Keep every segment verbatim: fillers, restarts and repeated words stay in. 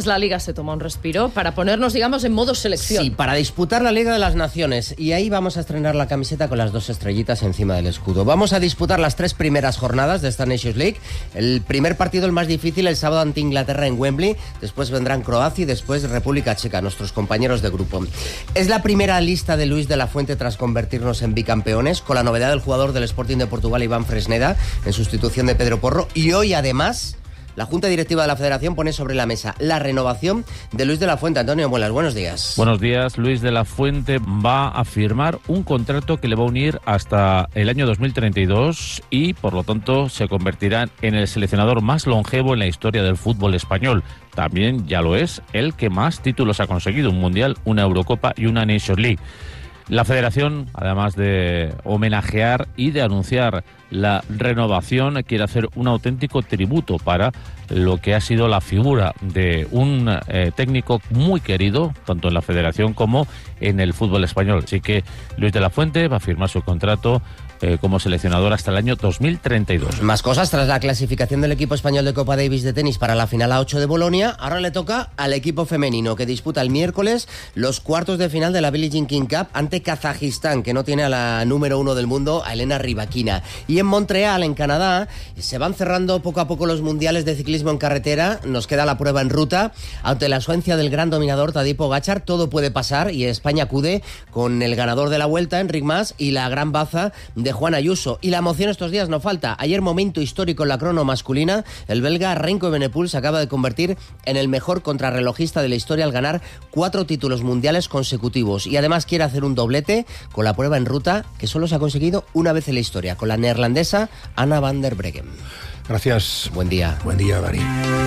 la Liga se toma un respiro para ponernos, digamos, en modo selección. Sí, para disputar la Liga de las Naciones. Y ahí vamos a estrenar la camiseta con las dos estrellitas encima del escudo. Vamos a disputar las tres primeras jornadas de esta Nations League. El primer partido, el más difícil, el sábado ante Inglaterra en Wembley. Después vendrán Croacia y después República Checa, nuestros compañeros de grupo. Es la primera lista de Luis de la Fuente tras convertirnos en bicampeones, con la novedad del jugador del Sporting de Portugal, Iván Fresneda, en sustitución de Pedro Porro. Y hoy, además, la Junta Directiva de la Federación pone sobre la mesa la renovación de Luis de la Fuente. Antonio Muelas, buenos días. Buenos días. Luis de la Fuente va a firmar un contrato que le va a unir hasta el año dos mil treinta y dos y, por lo tanto, se convertirá en el seleccionador más longevo en la historia del fútbol español. También ya lo es el que más títulos ha conseguido, un Mundial, una Eurocopa y una Nations League. La Federación, además de homenajear y de anunciar la renovación, quiere hacer un auténtico tributo para lo que ha sido la figura de un eh, técnico muy querido, tanto en la Federación como en el fútbol español. Así que Luis de la Fuente va a firmar su contrato Eh, como seleccionador hasta el año dos mil treinta y dos. Más cosas, tras la clasificación del equipo español de Copa Davis de tenis para la final A ocho de Bolonia, ahora le toca al equipo femenino, que disputa el miércoles los cuartos de final de la Billie Jean King Cup ante Kazajistán, que no tiene a la número uno del mundo, a Elena Rybakina. Y en Montreal, en Canadá, se van cerrando poco a poco los mundiales de ciclismo en carretera. Nos queda la prueba en ruta. Ante la ausencia del gran dominador Tadej Pogačar, todo puede pasar, y España acude con el ganador de la Vuelta, Enric Mas, y la gran baza de Juan Ayuso. Y la emoción estos días no falta. Ayer, momento histórico en la crono masculina, el belga Remco Evenepoel se acaba de convertir en el mejor contrarrelojista de la historia al ganar cuatro títulos mundiales consecutivos, y además quiere hacer un doblete con la prueba en ruta, que solo se ha conseguido una vez en la historia, con la neerlandesa Anna van der Breggen. Gracias. Buen día. Buen día, Dani.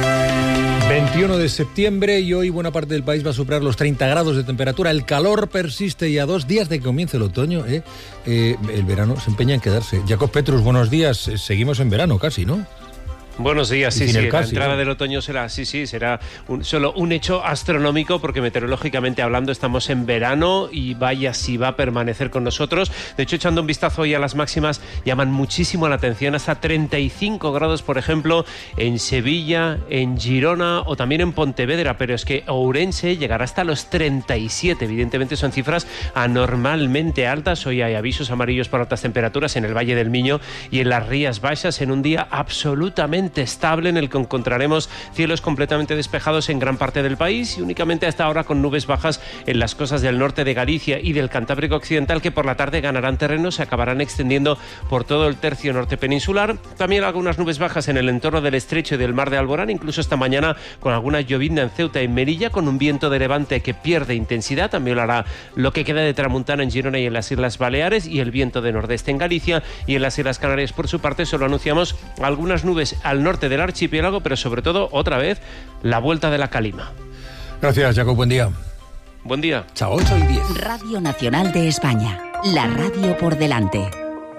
veintiuno de septiembre y hoy buena parte del país va a superar los treinta grados de temperatura. El calor persiste y a dos días de que comience el otoño, ¿eh? Eh, el verano se empeña en quedarse. Jacob Petrus, buenos días. Seguimos en verano casi, ¿no? Buenos días, sí, sí, casi, la entrada ¿no? del otoño será, sí, sí, será un, solo un hecho astronómico, porque meteorológicamente hablando estamos en verano y vaya si va a permanecer con nosotros. De hecho, echando un vistazo hoy a las máximas, llaman muchísimo la atención, hasta treinta y cinco grados, por ejemplo, en Sevilla, en Girona o también en Pontevedra, pero es que Ourense llegará hasta los treinta y siete, evidentemente son cifras anormalmente altas. Hoy hay avisos amarillos por altas temperaturas en el Valle del Miño y en las Rías Baixas, en un día absolutamente estable en el que encontraremos cielos completamente despejados en gran parte del país y únicamente hasta ahora con nubes bajas en las costas del norte de Galicia y del Cantábrico Occidental, que por la tarde ganarán terreno, se acabarán extendiendo por todo el tercio norte peninsular. También algunas nubes bajas en el entorno del estrecho y del mar de Alborán, incluso esta mañana con alguna llovizna en Ceuta y Melilla, con un viento de levante que pierde intensidad. También lo hará lo que queda de tramuntana en Girona y en las Islas Baleares, y el viento de nordeste en Galicia y en las Islas Canarias. Por su parte, solo anunciamos algunas nubes al norte del archipiélago, pero sobre todo, otra vez, la vuelta de la calima. Gracias, Jacob. Buen día. Buen día. Chao, ocho y diez. Radio Nacional de España. La radio por delante.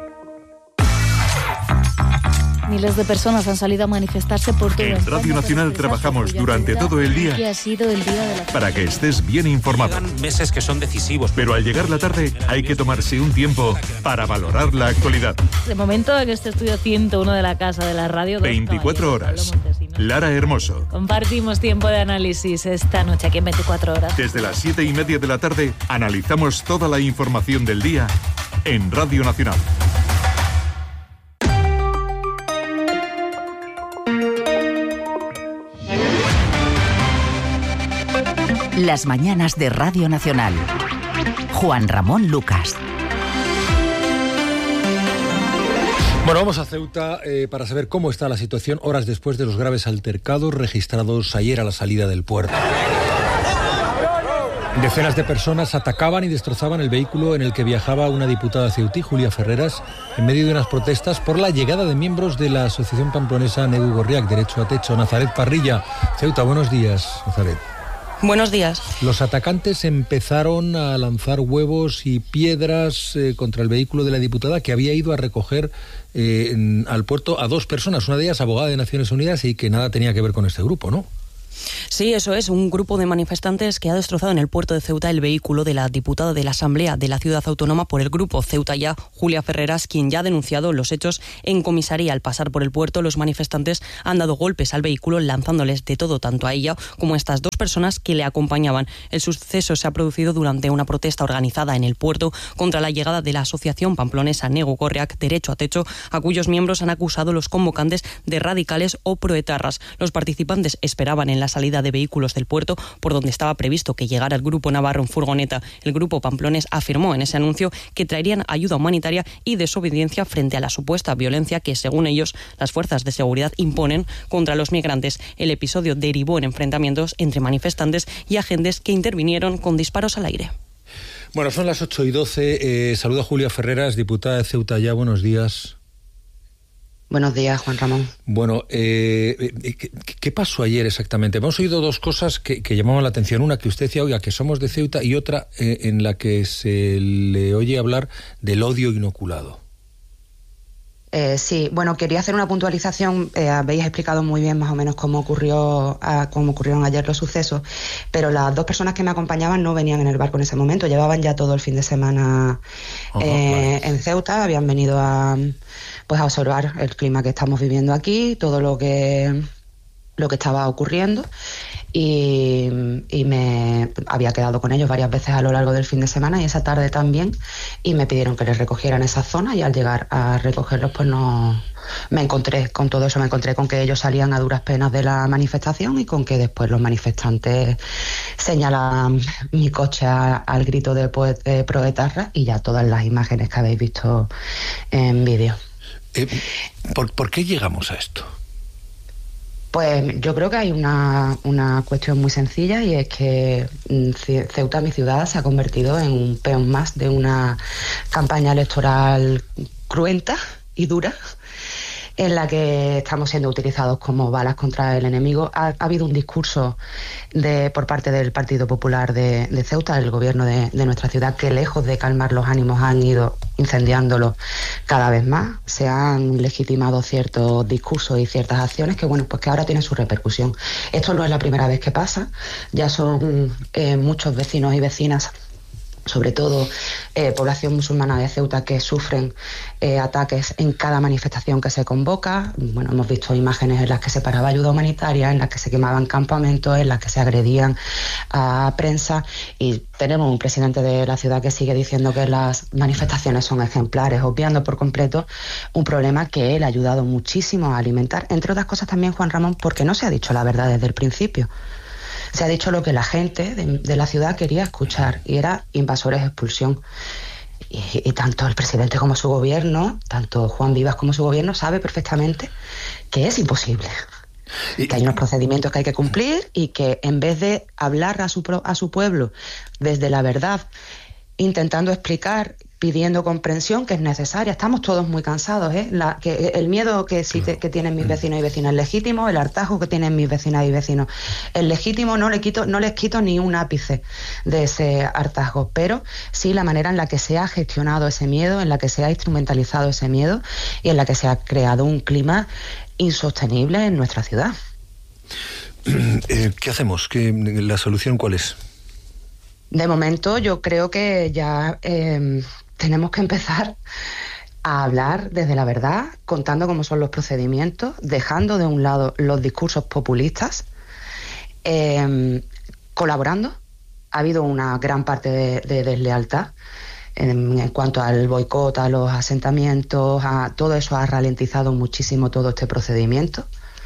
Miles de personas han salido a manifestarse por todo. En Radio Nacional trabajamos durante todo el día que ha sido el día de la... para que estés bien informado. Llegan meses que son decisivos. Pero al llegar la tarde hay que tomarse un tiempo para valorar la actualidad. De momento, en este estudio ciento uno de la Casa de la Radio... veinticuatro horas. Lara Hermoso. Compartimos tiempo de análisis esta noche aquí en veinticuatro horas. Desde las siete y media de la tarde analizamos toda la información del día en Radio Nacional. Las mañanas de Radio Nacional. Juan Ramón Lucas. Bueno, vamos a Ceuta eh, para saber cómo está la situación horas después de los graves altercados registrados ayer a la salida del puerto. Decenas de personas atacaban y destrozaban el vehículo en el que viajaba una diputada ceutí, Julia Ferreras, en medio de unas protestas por la llegada de miembros de la Asociación Pamplonesa Negu Gorriak, Derecho a Techo. Nazaret Parrilla. Ceuta, buenos días, Nazaret. Buenos días. Los atacantes empezaron a lanzar huevos y piedras eh, contra el vehículo de la diputada, que había ido a recoger eh, en, al puerto a dos personas, una de ellas abogada de Naciones Unidas y que nada tenía que ver con este grupo, ¿no? Sí, eso es, un grupo de manifestantes que ha destrozado en el puerto de Ceuta el vehículo de la diputada de la Asamblea de la Ciudad Autónoma por el grupo Ceuta Ya, Julia Ferreras, quien ya ha denunciado los hechos en comisaría. Al pasar por el puerto, los manifestantes han dado golpes al vehículo, lanzándoles de todo, tanto a ella como a estas dos personas que le acompañaban. El suceso se ha producido durante una protesta organizada en el puerto contra la llegada de la asociación pamplonesa Negu Gorriak Derecho a Techo, a cuyos miembros han acusado los convocantes de radicales o proetarras. Los participantes esperaban en la salida de vehículos del puerto, por donde estaba previsto que llegara el grupo navarro en furgoneta. El grupo pamplonés afirmó en ese anuncio que traerían ayuda humanitaria y desobediencia frente a la supuesta violencia que, según ellos, las fuerzas de seguridad imponen contra los migrantes. El episodio derivó en enfrentamientos entre manifestantes y agentes que intervinieron con disparos al aire. Bueno, son las ocho y doce. Eh, saludo a Julia Ferreras, diputada de Ceuta Ya. Buenos días. Buenos días, Juan Ramón. Bueno, eh, ¿qué, ¿qué pasó ayer exactamente? Hemos oído dos cosas que, que llamaban la atención. Una, que usted decía, oiga, que somos de Ceuta, y otra eh, en la que se le oye hablar del odio inoculado. Eh, sí, bueno, quería hacer una puntualización. Eh, habéis explicado muy bien más o menos cómo ocurrió, a, cómo ocurrieron ayer los sucesos, pero las dos personas que me acompañaban no venían en el barco en ese momento, llevaban ya todo el fin de semana Ajá, eh, vale. en Ceuta, habían venido a, pues, a observar el clima que estamos viviendo aquí, todo lo que, lo que estaba ocurriendo. Y, y me había quedado con ellos varias veces a lo largo del fin de semana y esa tarde también, y me pidieron que les recogieran esa zona, y al llegar a recogerlos pues no me encontré con todo eso, me encontré con que ellos salían a duras penas de la manifestación y con que después los manifestantes señalaban mi coche a, al grito de, pues, de proetarra, y ya todas las imágenes que habéis visto en vídeo. Eh, ¿por, ¿Por qué llegamos a esto? Pues yo creo que hay una, una cuestión muy sencilla, y es que Ceuta, mi ciudad, se ha convertido en un peón más de una campaña electoral cruenta y dura, en la que estamos siendo utilizados como balas contra el enemigo. Ha, ha habido un discurso de, por parte del Partido Popular de, de Ceuta, el gobierno de, de nuestra ciudad, que lejos de calmar los ánimos han ido incendiándolo cada vez más. Se han legitimado ciertos discursos y ciertas acciones que, bueno, pues que ahora tienen su repercusión. Esto no es la primera vez que pasa, ya son eh, muchos vecinos y vecinas, sobre todo eh, población musulmana de Ceuta, que sufren eh, ataques en cada manifestación que se convoca. Bueno, hemos visto imágenes en las que se paraba ayuda humanitaria, en las que se quemaban campamentos, en las que se agredían a prensa, y tenemos un presidente de la ciudad que sigue diciendo que las manifestaciones son ejemplares, obviando por completo un problema que él ha ayudado muchísimo a alimentar, entre otras cosas también, Juan Ramón, porque no se ha dicho la verdad desde el principio. Se ha dicho lo que la gente de, de la ciudad quería escuchar, y era invasores, expulsión. Y, y tanto el presidente como su gobierno, tanto Juan Vivas como su gobierno, sabe perfectamente que es imposible. Y que hay unos procedimientos que hay que cumplir, y que en vez de hablar a su, a su pueblo desde la verdad, intentando explicar, pidiendo comprensión, que es necesaria. Estamos todos muy cansados, ¿eh? La, que el miedo que, sí, que tienen mis vecinos y vecinas es legítimo, el hartazgo que tienen mis vecinas y vecinos es legítimo, no, le quito, no les quito ni un ápice de ese hartazgo, pero sí la manera en la que se ha gestionado ese miedo, en la que se ha instrumentalizado ese miedo, y en la que se ha creado un clima insostenible en nuestra ciudad. Eh, ¿Qué hacemos? ¿Qué, ¿La solución cuál es? De momento yo creo que ya eh, tenemos que empezar a hablar desde la verdad, contando cómo son los procedimientos, dejando de un lado los discursos populistas, eh, colaborando. Ha habido una gran parte de, de deslealtad en, en cuanto al boicot, a los asentamientos, a, todo eso ha ralentizado muchísimo todo este procedimiento.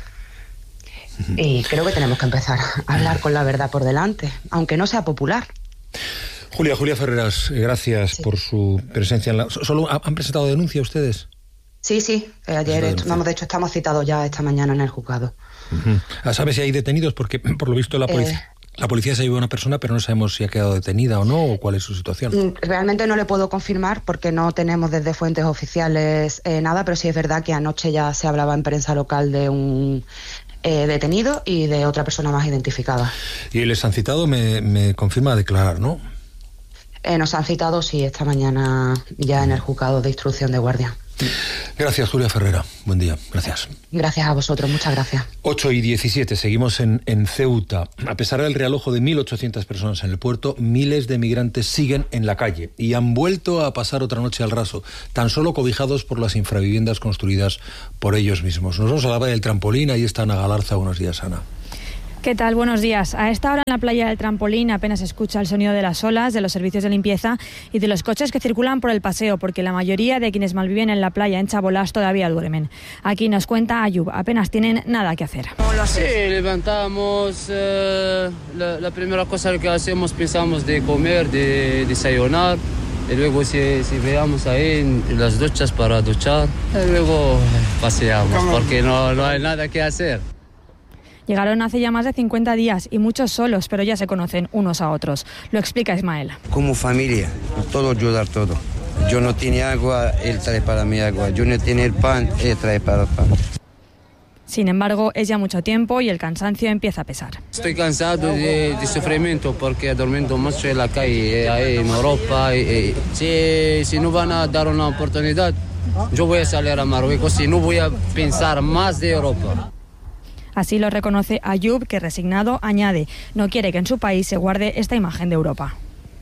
Y creo que tenemos que empezar a hablar con la verdad por delante, aunque no sea popular. Julia, Julia Ferreras, gracias sí. por su presencia en la... ¿Solo han presentado denuncia ustedes? Sí, sí, eh, ayer, vamos, de hecho estamos citados ya esta mañana en el juzgado. Uh-huh. ¿Sabes si hay detenidos? Porque por lo visto la policía... Eh... La policía se llevó a una persona, pero no sabemos si ha quedado detenida o no, o cuál es su situación. Realmente no le puedo confirmar porque no tenemos desde fuentes oficiales eh, nada, pero sí es verdad que anoche ya se hablaba en prensa local de un eh, detenido y de otra persona más identificada. Y les han citado, me, me confirma, a declarar, ¿no? Eh, nos han citado, sí, esta mañana ya en el juzgado de instrucción de guardia. Gracias, Julia Ferrera. Buen día. Gracias. Gracias a vosotros, muchas gracias. ocho y diecisiete, seguimos en, en Ceuta. A pesar del realojo de mil ochocientas personas en el puerto, miles de migrantes siguen en la calle y han vuelto a pasar otra noche al raso, tan solo cobijados por las infraviviendas construidas por ellos mismos. Nos vamos a la Valla del Trampolín, ahí está Ana Galarza. Buenos días, Ana. ¿Qué tal? Buenos días. A esta hora en la playa del Trampolín apenas se escucha el sonido de las olas, de los servicios de limpieza y de los coches que circulan por el paseo, porque la mayoría de quienes malviven en la playa en Chabolás todavía duermen. Aquí nos cuenta Ayub, apenas tienen nada que hacer. Sí, levantamos, eh, la, la primera cosa que hacemos, pensamos de comer, de desayunar, y luego si, si veamos ahí en las duchas para duchar, y luego paseamos, porque no, no hay nada que hacer. Llegaron hace ya más de cincuenta días y muchos solos, pero ya se conocen unos a otros. Lo explica Ismael. Como familia, todo ayudar, todo. Yo no tenía agua, él trae para mí agua. Yo no tenía el pan, él trae para el pan. Sin embargo, es ya mucho tiempo y el cansancio empieza a pesar. Estoy cansado de, de sufrimiento porque he dormido mucho en la calle, ahí en Europa. Y, y, si, si no van a dar una oportunidad, yo voy a salir a Marruecos y no voy a pensar más de Europa. Así lo reconoce Ayub, que resignado añade, no quiere que en su país se guarde esta imagen de Europa.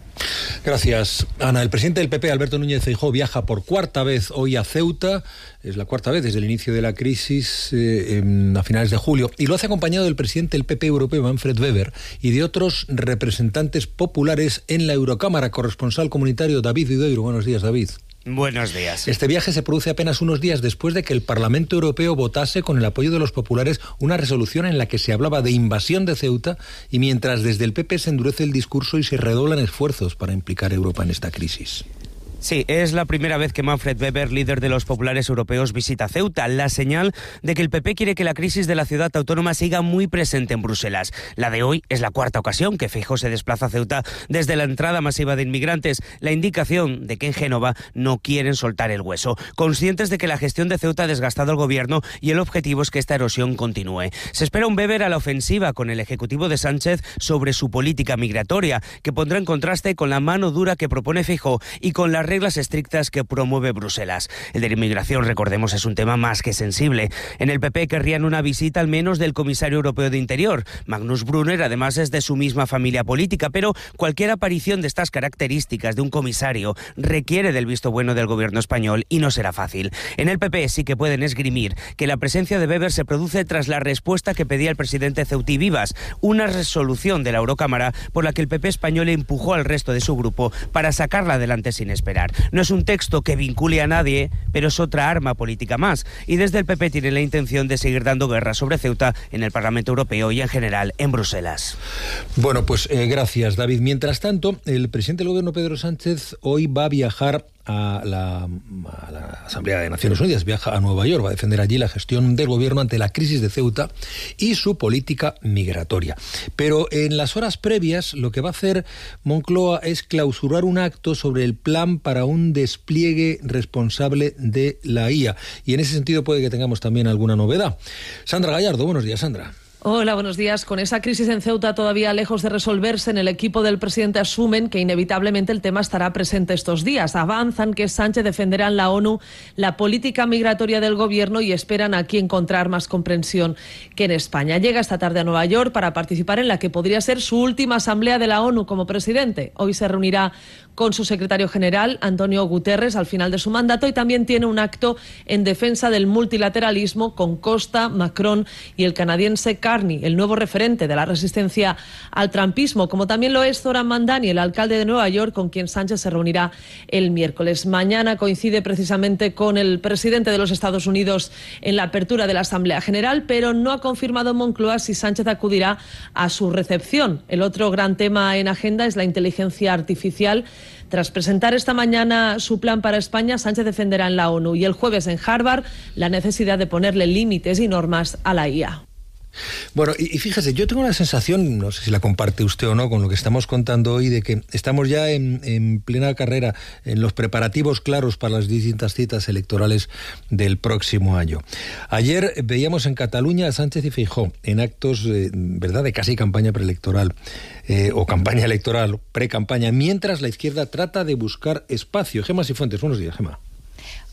Gracias, Ana. El presidente del P P, Alberto Núñez Feijóo, viaja por cuarta vez hoy a Ceuta. Es la cuarta vez desde el inicio de la crisis eh, en, a finales de julio. Y lo hace acompañado del presidente del P P europeo, Manfred Weber, y de otros representantes populares en la Eurocámara. Corresponsal comunitario David Vidoiro. Buenos días, David. Buenos días. Este viaje se produce apenas unos días después de que el Parlamento Europeo votase, con el apoyo de los populares, una resolución en la que se hablaba de invasión de Ceuta, y mientras desde el P P se endurece el discurso y se redoblan esfuerzos para implicar a Europa en esta crisis. Sí, es la primera vez que Manfred Weber, líder de los populares europeos, visita Ceuta, la señal de que el P P quiere que la crisis de la ciudad autónoma siga muy presente en Bruselas. La de hoy es la cuarta ocasión que Feijóo se desplaza a Ceuta desde la entrada masiva de inmigrantes, la indicación de que en Génova no quieren soltar el hueso, conscientes de que la gestión de Ceuta ha desgastado al gobierno y el objetivo es que esta erosión continúe. Se espera un Weber a la ofensiva con el ejecutivo de Sánchez sobre su política migratoria, que pondrá en contraste con la mano dura que propone Feijóo y con la reglas estrictas que promueve Bruselas. El de la inmigración, recordemos, es un tema más que sensible. En el P P querrían una visita al menos del comisario europeo de Interior. Magnus Brunner, además, es de su misma familia política, pero cualquier aparición de estas características de un comisario requiere del visto bueno del gobierno español y no será fácil. En el P P sí que pueden esgrimir que la presencia de Weber se produce tras la respuesta que pedía el presidente Ceutí Vivas, una resolución de la Eurocámara por la que el P P español empujó al resto de su grupo para sacarla adelante sin esperar. No es un texto que vincule a nadie, pero es otra arma política más. Y desde el P P tiene la intención de seguir dando guerra sobre Ceuta en el Parlamento Europeo y en general en Bruselas. Bueno, pues eh, gracias, David. Mientras tanto, el presidente del gobierno, Pedro Sánchez, hoy va a viajar a la, a la Asamblea de Naciones Unidas, viaja a Nueva York, va a defender allí la gestión del gobierno ante la crisis de Ceuta y su política migratoria. Pero en las horas previas lo que va a hacer Moncloa es clausurar un acto sobre el plan para un despliegue responsable de la I A, y en ese sentido puede que tengamos también alguna novedad. Sandra Gallardo, buenos días, Sandra. Hola, buenos días. Con esa crisis en Ceuta todavía lejos de resolverse, en el equipo del presidente asumen que inevitablemente el tema estará presente estos días. Avanzan que Sánchez defenderá en la ONU la política migratoria del gobierno y esperan aquí encontrar más comprensión que en España. Llega esta tarde a Nueva York para participar en la que podría ser su última asamblea de la ONU como presidente. Hoy se reunirá con su secretario general, Antonio Guterres, al final de su mandato, y también tiene un acto en defensa del multilateralismo con Costa, Macron y el canadiense Carney, el nuevo referente de la resistencia al trumpismo, como también lo es Zoran Mandani, el alcalde de Nueva York, con quien Sánchez se reunirá el miércoles. Mañana coincide precisamente con el presidente de los Estados Unidos en la apertura de la Asamblea General, pero no ha confirmado Moncloa si Sánchez acudirá a su recepción. El otro gran tema en agenda es la inteligencia artificial. Tras presentar esta mañana su plan para España, Sánchez defenderá en la ONU y el jueves en Harvard la necesidad de ponerle límites y normas a la I A. Bueno, y, y fíjese, yo tengo la sensación, no sé si la comparte usted o no, con lo que estamos contando hoy, de que estamos ya en, en plena carrera, en los preparativos claros para las distintas citas electorales del próximo año. Ayer veíamos en Cataluña a Sánchez y Feijóo en actos, eh, verdad, de casi campaña preelectoral, eh, o campaña electoral, pre-campaña, mientras la izquierda trata de buscar espacio. Gemma Sifuentes, buenos días, Gemma.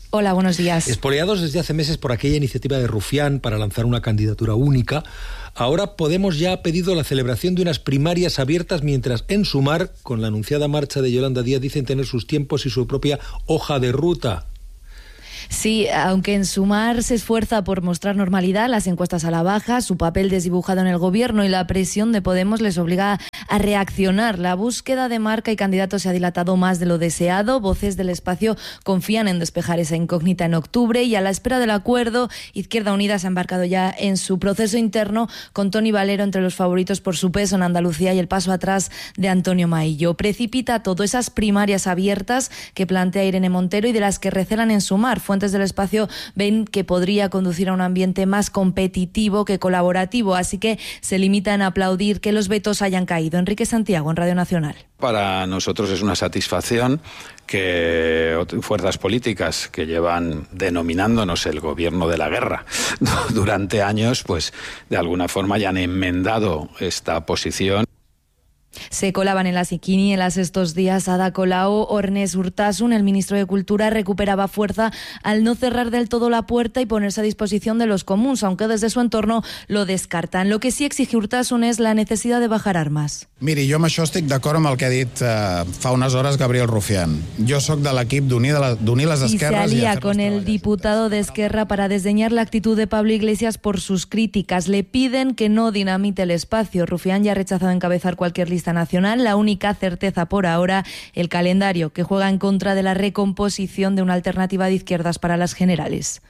Hola, buenos días. Espoleados desde hace meses por aquella iniciativa de Rufián para lanzar una candidatura única, ahora Podemos ya ha pedido la celebración de unas primarias abiertas, mientras en Sumar, con la anunciada marcha de Yolanda Díaz, dicen tener sus tiempos y su propia hoja de ruta. Sí, aunque en Sumar se esfuerza por mostrar normalidad, las encuestas a la baja, su papel desdibujado en el gobierno y la presión de Podemos les obliga a reaccionar. La búsqueda de marca y candidatos se ha dilatado más de lo deseado. Voces del espacio confían en despejar esa incógnita en octubre y, a la espera del acuerdo, Izquierda Unida se ha embarcado ya en su proceso interno, con Toni Valero entre los favoritos por su peso en Andalucía y el paso atrás de Antonio Maillo. Precipita todo esas primarias abiertas que plantea Irene Montero y de las que recelan en Sumar. Fuentes del espacio ven que podría conducir a un ambiente más competitivo que colaborativo, así que se limitan a aplaudir que los vetos hayan caído. Enrique Santiago, en Radio Nacional. Para nosotros es una satisfacción que fuerzas políticas que llevan denominándonos el gobierno de la guerra durante años, pues de alguna forma ya han enmendado esta posición. Se colaban en la Siquini en las estos días Ada Colau, Ornes Urtasun. El ministro de Cultura recuperaba fuerza al no cerrar del todo la puerta y ponerse a disposición de los comuns, aunque desde su entorno lo descartan. Lo que sí exige Urtasun es la necesidad de bajar armas. Miri, jo amb això estic d'acord amb el que ha dit eh, fa unes hores Gabriel Rufián. Jo sóc de l'equip d'unir les esquerres. Y se alía con el diputado de Esquerra para desdeñar la actitud de Pablo Iglesias por sus críticas. Le piden que no dinamite el espacio. Rufián ya ha rechazado encabezar cualquier lista nacional. La única certeza por ahora, el calendario, que juega en contra de la recomposición de una alternativa de izquierdas para las generales.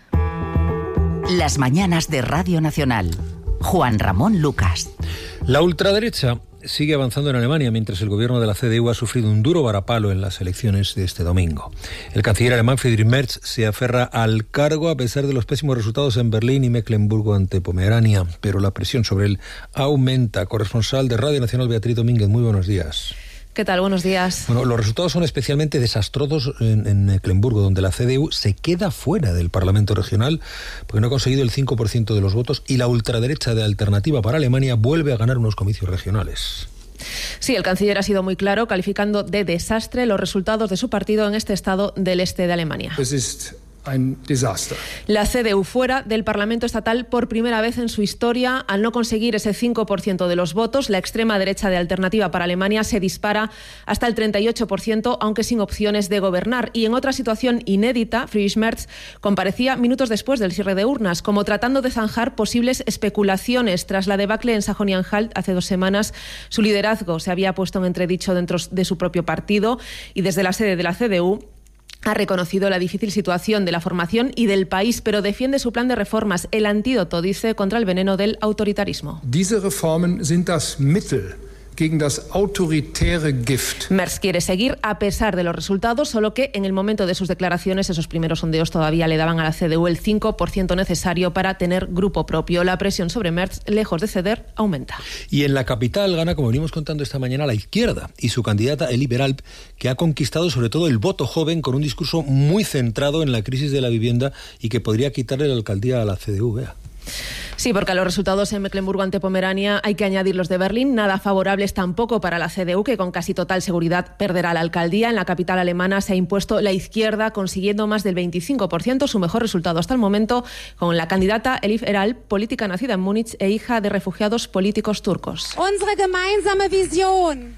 Las mañanas de Radio Nacional. Juan Ramón Lucas. La ultraderecha sigue avanzando en Alemania, mientras el gobierno de la C D U ha sufrido un duro varapalo en las elecciones de este domingo. El canciller alemán Friedrich Merz se aferra al cargo a pesar de los pésimos resultados en Berlín y Mecklemburgo ante Pomerania, pero la presión sobre él aumenta. Corresponsal de Radio Nacional, Beatriz Domínguez, muy buenos días. ¿Qué tal? Buenos días. Bueno, los resultados son especialmente desastrosos en, en Mecklemburgo, donde la C D U se queda fuera del Parlamento regional porque no ha conseguido el cinco por ciento de los votos, y la ultraderecha de Alternativa para Alemania vuelve a ganar unos comicios regionales. Sí, el canciller ha sido muy claro, calificando de desastre los resultados de su partido en este estado del este de Alemania. Es ist ein Desaster. La C D U fuera del Parlamento estatal por primera vez en su historia. Al no conseguir ese cinco por ciento de los votos, la extrema derecha de Alternativa para Alemania se dispara hasta el treinta y ocho por ciento, aunque sin opciones de gobernar. Y en otra situación inédita, Friedrich Merz comparecía minutos después del cierre de urnas, como tratando de zanjar posibles especulaciones. Tras la debacle en Sajonia-Anhalt hace dos semanas, su liderazgo se había puesto en entredicho dentro de su propio partido, y desde la sede de la C D U ha reconocido la difícil situación de la formación y del país, pero defiende su plan de reformas, el antídoto, dice, contra el veneno del autoritarismo. Diese Reformen sind das Mittel gegen das autoritäre Gift. Merz quiere seguir a pesar de los resultados, solo que en el momento de sus declaraciones, esos primeros sondeos todavía le daban a la C D U el cinco por ciento necesario para tener grupo propio. La presión sobre Merz, lejos de ceder, aumenta. Y en la capital gana, como venimos contando esta mañana, la izquierda y su candidata Elie Beralp, que ha conquistado sobre todo el voto joven con un discurso muy centrado en la crisis de la vivienda y que podría quitarle la alcaldía a la C D U. Vea. Sí, porque a los resultados en Mecklemburgo ante Pomerania hay que añadir los de Berlín, nada favorables tampoco para la C D U, que con casi total seguridad perderá la alcaldía. En la capital alemana se ha impuesto la izquierda, consiguiendo más del veinticinco por ciento, su mejor resultado hasta el momento, con la candidata Elie Beralp, política nacida en Múnich e hija de refugiados políticos turcos. Unsere gemeinsame Vision.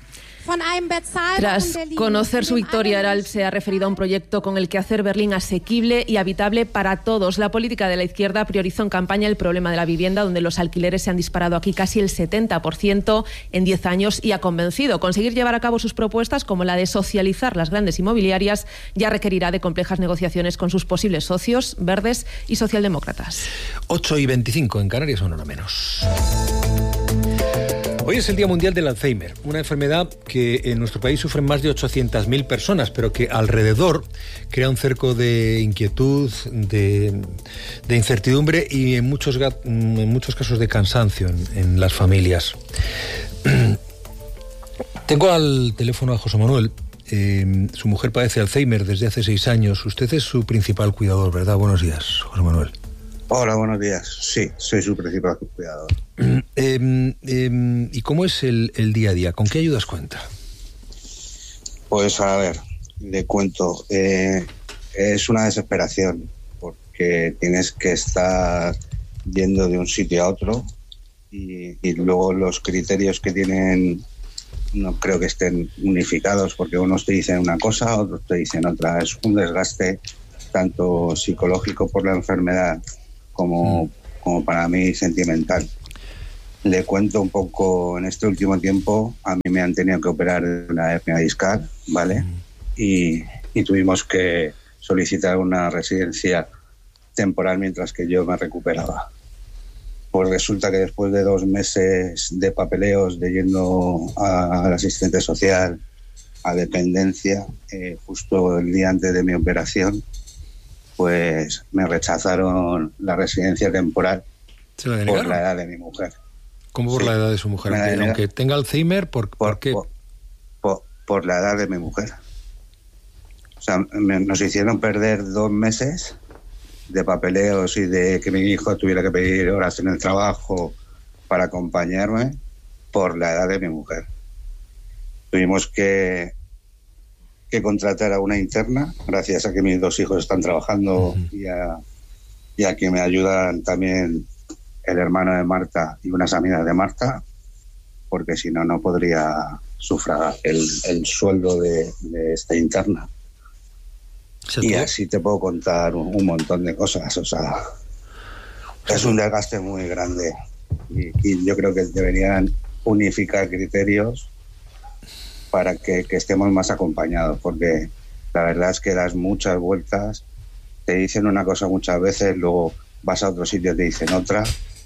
Tras conocer su victoria, Beralp se ha referido a un proyecto con el que hacer Berlín asequible y habitable para todos. La política de la izquierda priorizó en campaña el problema de la vivienda, donde los alquileres se han disparado aquí casi el setenta por ciento en diez años, y ha convencido. Conseguir llevar a cabo sus propuestas, como la de socializar las grandes inmobiliarias, ya requerirá de complejas negociaciones con sus posibles socios, verdes y socialdemócratas. ocho y veinticinco en Canarias, son hora menos. Hoy es el Día Mundial del Alzheimer, una enfermedad que en nuestro país sufren más de ochocientas mil personas, pero que alrededor crea un cerco de inquietud, de, de incertidumbre y en muchos, en muchos casos de cansancio en, en las familias. Tengo al teléfono a José Manuel. Eh, su mujer padece Alzheimer desde hace seis años. Usted es su principal cuidador, ¿verdad? Buenos días, José Manuel. Hola, buenos días. Sí, soy su principal cuidador. Eh, eh, ¿Y cómo es el, el día a día? ¿Con qué ayudas cuenta? Pues a ver, le cuento. Eh, es una desesperación, porque tienes que estar yendo de un sitio a otro y, y luego los criterios que tienen no creo que estén unificados, porque unos te dicen una cosa, otros te dicen otra. Es un desgaste tanto psicológico por la enfermedad como, como para mí sentimental. Le cuento un poco, en este último tiempo a mí me han tenido que operar de una hernia discal, ¿vale? Y, y tuvimos que solicitar una residencia temporal mientras que yo me recuperaba. Pues resulta que después de dos meses de papeleos, de yendo a- al asistente social, a dependencia, eh, justo el día antes de mi operación, pues me rechazaron la residencia temporal ¿Se la por denegaron? la edad de mi mujer. ¿Cómo por Sí. la edad de su mujer? Me la Aunque, denega- aunque tenga Alzheimer, ¿por, por qué? Por, por- por la edad de mi mujer. O sea, me- nos hicieron perder dos meses de papeleos y de que mi hijo tuviera que pedir horas en el trabajo para acompañarme por la edad de mi mujer. Tuvimos que, que contratar a una interna, gracias a que mis dos hijos están trabajando y, a, y a que me ayudan también el hermano de Marta y unas amigas de Marta, porque si no, no podría sufragar el, el sueldo de, de esta interna. Y así te puedo contar un, un montón de cosas. O sea, es un desgaste muy grande. Y, y yo creo que deberían unificar criterios para que, que estemos más acompañados, porque la verdad es que das muchas vueltas, te dicen una cosa muchas veces, luego vas a otro sitio y te dicen otra.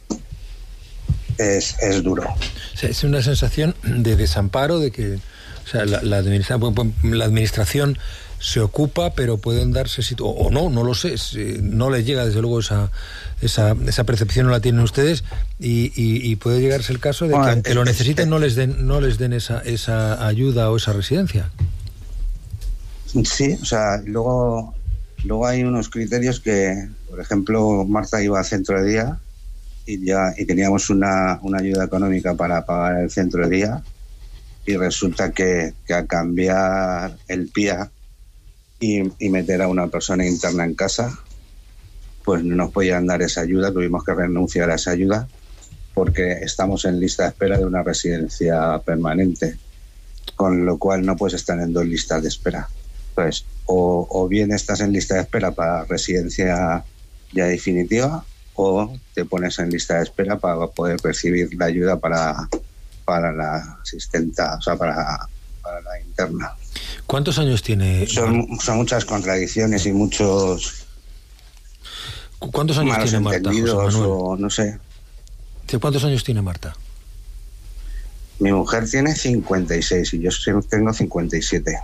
Es, es duro. O sea, es una sensación de desamparo, de que o sea, la, la, administra- la administración se ocupa, pero pueden darse situ- o no, no lo sé, si no les llega desde luego esa esa, esa percepción, no la tienen ustedes, y, y, y puede llegarse el caso de que Bueno, aunque es- lo es- necesiten no les den no les den esa esa ayuda o esa residencia. Sí, o sea, luego, luego hay unos criterios que, por ejemplo, Marta iba al centro de día y ya y teníamos una, una ayuda económica para pagar el centro de día, y resulta que, que al cambiar el P I A y, y meter a una persona interna en casa, pues no nos podían dar esa ayuda, tuvimos que renunciar a esa ayuda porque estamos en lista de espera de una residencia permanente, con lo cual no puedes estar en dos listas de espera. Pues o, o bien estás en lista de espera para residencia ya definitiva, o te pones en lista de espera para poder recibir la ayuda para, para la asistenta, o sea, para, para la interna. ¿Cuántos años tiene? Son, son muchas contradicciones y muchos ¿Cuántos años malos tiene Marta, José entendidos, Manuel? o no sé. ¿Cuántos años tiene Marta? Mi mujer tiene cincuenta y seis y yo tengo cincuenta y siete.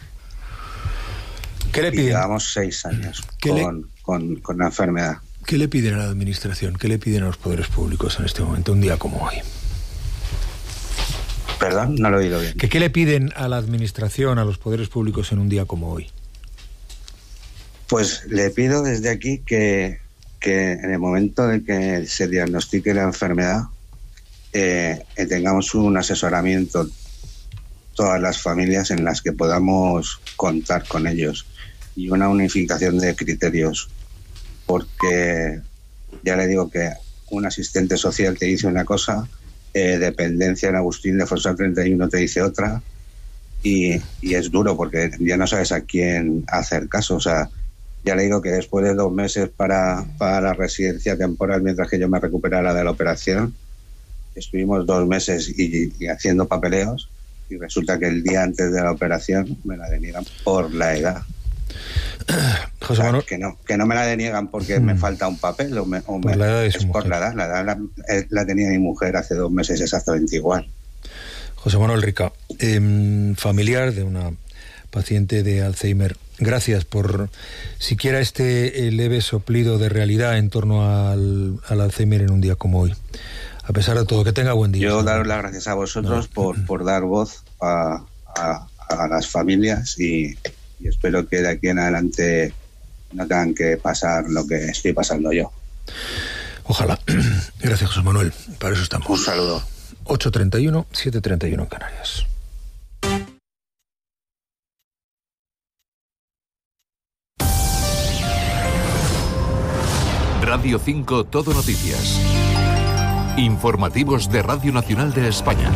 ¿Qué le Y piden? llevamos seis años ¿Qué le- con, con, con la enfermedad. ¿Qué le piden a la administración? ¿Qué le piden a los poderes públicos en este momento, un día como hoy? Perdón, no lo he oído bien. ¿Que ¿Qué le piden a la administración, a los poderes públicos en un día como hoy? Pues le pido desde aquí que, que en el momento de que se diagnostique la enfermedad, eh, eh, tengamos un asesoramiento, todas las familias, en las que podamos contar con ellos, y una unificación de criterios, porque ya le digo que un asistente social te dice una cosa, eh, dependencia en Agustín de Fossa treinta y uno te dice otra, y, y es duro porque ya no sabes a quién hacer caso. O sea, ya le digo que después de dos meses para, para la residencia temporal, mientras que yo me recuperara de la operación, estuvimos dos meses y, y haciendo papeleos, y resulta que el día antes de la operación me la deniegan por la edad. O sea, que no, que no me la deniegan porque Hmm. me falta un papel o, me, o Por me- la edad de su es por mujer. la edad. La edad la, eh, la tenía mi mujer hace dos meses exactamente igual. José Manuel Rica, eh, familiar de una paciente de Alzheimer, gracias por siquiera este eh, leve soplido de realidad en torno al, al Alzheimer en un día como hoy. A pesar de todo, que tenga buen día. Yo daros las gracias a vosotros por, por dar voz a, a, a las familias, y, y espero que de aquí en adelante no tengan que pasar lo que estoy pasando yo. Ojalá. Gracias, José Manuel. Para eso estamos. Un saludo. ocho treinta y uno, siete treinta y uno en Canarias. Radio cinco Todo Noticias. Informativos de Radio Nacional de España.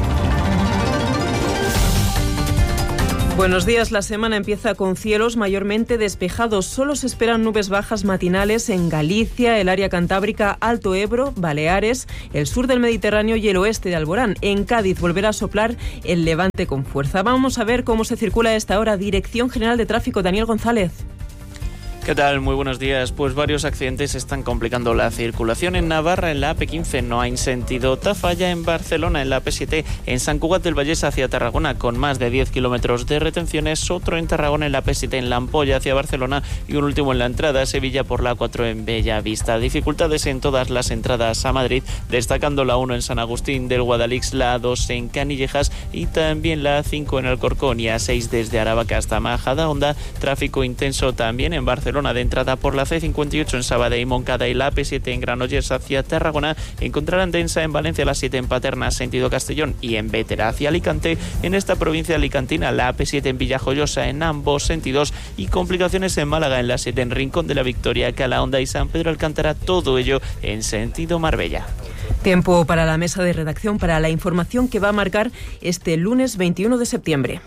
Buenos días. La semana empieza con cielos mayormente despejados. Solo se esperan nubes bajas matinales en Galicia, el área cantábrica, Alto Ebro, Baleares, el sur del Mediterráneo y el oeste de Alborán. En Cádiz volverá a soplar el levante con fuerza. Vamos a ver cómo se circula a esta hora. Dirección General de Tráfico, Daniel González. ¿Qué tal? Muy buenos días. Pues varios accidentes están complicando la circulación en Navarra, en la A P quince, no hay sentido Tafalla, en Barcelona, en la A P siete, en Sant Cugat del Vallès hacia Tarragona, con más de diez kilómetros de retenciones, otro en Tarragona, en la A P siete, en La Ampolla hacia Barcelona y un último en la entrada a Sevilla por la A cuatro en Bellavista. Dificultades en todas las entradas a Madrid, destacando la uno en San Agustín del Guadalix, la A dos en Canillejas y también la A cinco en Alcorcón y A seis desde Aravaca hasta Majadahonda. Tráfico intenso también en Barcelona, de entrada por la C cincuenta y ocho en Sabadell y Moncada y la A P siete en Granollers hacia Tarragona. Encontrarán densa en Valencia, la siete en Paterna sentido Castellón y en Bétera hacia Alicante. En esta provincia alicantina, la A P siete en Villajoyosa en ambos sentidos y complicaciones en Málaga, en la siete en Rincón de la Victoria, Calahonda y San Pedro Alcántara, todo ello en sentido Marbella. Tiempo para la mesa de redacción, para la información que va a marcar este lunes veintiuno de septiembre.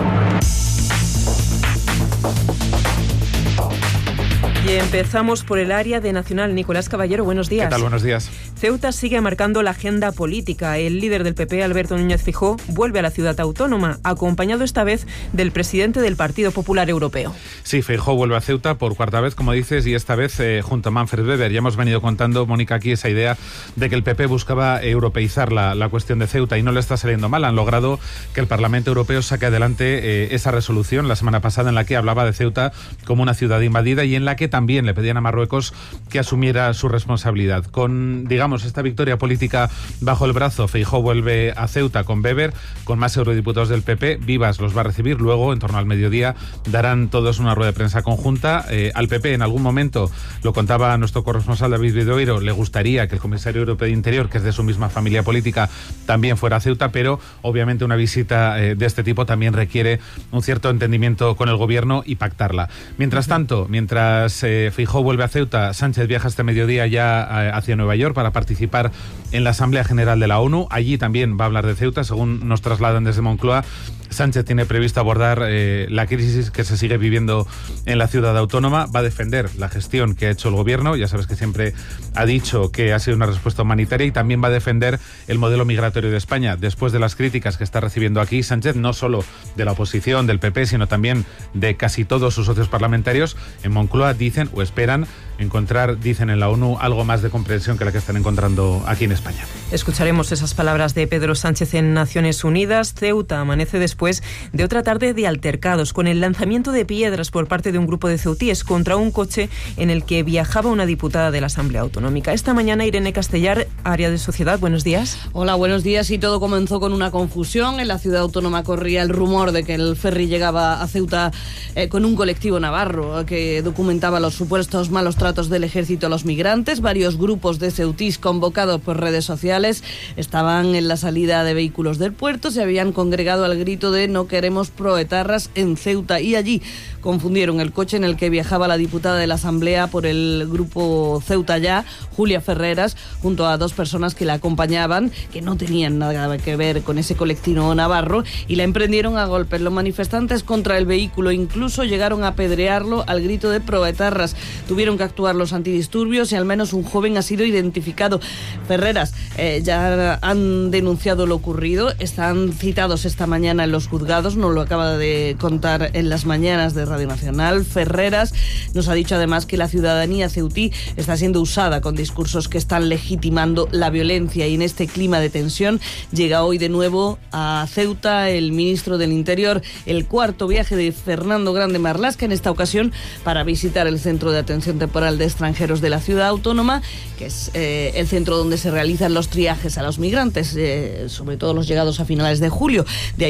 Y empezamos por el área de Nacional. Nicolás Caballero, buenos días. ¿Qué tal? Buenos días. Ceuta sigue marcando la agenda política. El líder del P P, Alberto Núñez Feijóo, vuelve a la ciudad autónoma, acompañado esta vez del presidente del Partido Popular Europeo. Sí, Feijóo vuelve a Ceuta por cuarta vez, como dices, y esta vez eh, junto a Manfred Weber. Ya hemos venido contando, Mónica, aquí esa idea de que el P P buscaba europeizar la, la cuestión de Ceuta y no le está saliendo mal. Han logrado que el Parlamento Europeo saque adelante eh, esa resolución la semana pasada en la que hablaba de Ceuta como una ciudad invadida y en la que también le pedían a Marruecos que asumiera su responsabilidad. Con, digamos, esta victoria política bajo el brazo, Feijóo vuelve a Ceuta con Weber, con más eurodiputados del P P. Vivas los va a recibir. Luego, en torno al mediodía, darán todos una rueda de prensa conjunta. Eh, al P P, en algún momento, lo contaba nuestro corresponsal David Vidoiro, le gustaría que el comisario europeo de Interior, que es de su misma familia política, también fuera a Ceuta, pero obviamente una visita eh, de este tipo también requiere un cierto entendimiento con el gobierno y pactarla. Mientras tanto, mientras eh, Feijóo vuelve a Ceuta, Sánchez viaja este mediodía ya hacia Nueva York para participar en la Asamblea General de la ONU. Allí también va a hablar de Ceuta, según nos trasladan desde Moncloa. Sánchez tiene previsto abordar eh, la crisis que se sigue viviendo en la ciudad autónoma. Va a defender la gestión que ha hecho el gobierno. Ya sabes que siempre ha dicho que ha sido una respuesta humanitaria, y también va a defender el modelo migratorio de España. Después de las críticas que está recibiendo aquí Sánchez, no solo de la oposición, del P P, sino también de casi todos sus socios parlamentarios, en Moncloa dicen o esperan encontrar, dicen en la ONU, algo más de comprensión que la que están encontrando aquí en España. Escucharemos esas palabras de Pedro Sánchez en Naciones Unidas. Ceuta amanece después de otra tarde de altercados, con el lanzamiento de piedras por parte de un grupo de ceutíes contra un coche en el que viajaba una diputada de la Asamblea Autonómica. Esta mañana, Irene Castellar, área de Sociedad, buenos días. Hola, buenos días. Y todo comenzó con una confusión. En la ciudad autónoma corría el rumor de que el ferry llegaba a Ceuta eh, con un colectivo navarro que documentaba los supuestos malos tratos del ejército a los migrantes. Varios grupos de ceutís convocados por redes sociales estaban en la salida de vehículos del puerto, se habían congregado al grito de "no queremos proetarras en Ceuta", y allí confundieron el coche en el que viajaba la diputada de la Asamblea por el grupo Ceuta Ya, Julia Ferreras, junto a dos personas que la acompañaban, que no tenían nada que ver con ese colectivo navarro, y la emprendieron a golpes. Los manifestantes contra el vehículo incluso llegaron a apedrearlo al grito de "proetarras". Tuvieron que actuar los antidisturbios y al menos un joven ha sido identificado. Ferreras eh, ya han denunciado lo ocurrido, están citados esta mañana en los juzgados, nos lo acaba de contar en las mañanas de Radio Nacional. Ferreras nos ha dicho además que la ciudadanía ceutí está siendo usada con discursos que están legitimando la violencia, y en este clima de tensión llega hoy de nuevo a Ceuta el ministro del Interior, el cuarto viaje de Fernando Grande Marlaska, en esta ocasión para visitar el Centro de Atención Temporal de Extranjeros de la ciudad autónoma, que es eh, el centro donde se realizan los triajes a los migrantes, eh, sobre todo los llegados a finales de julio. De ahí se les deriva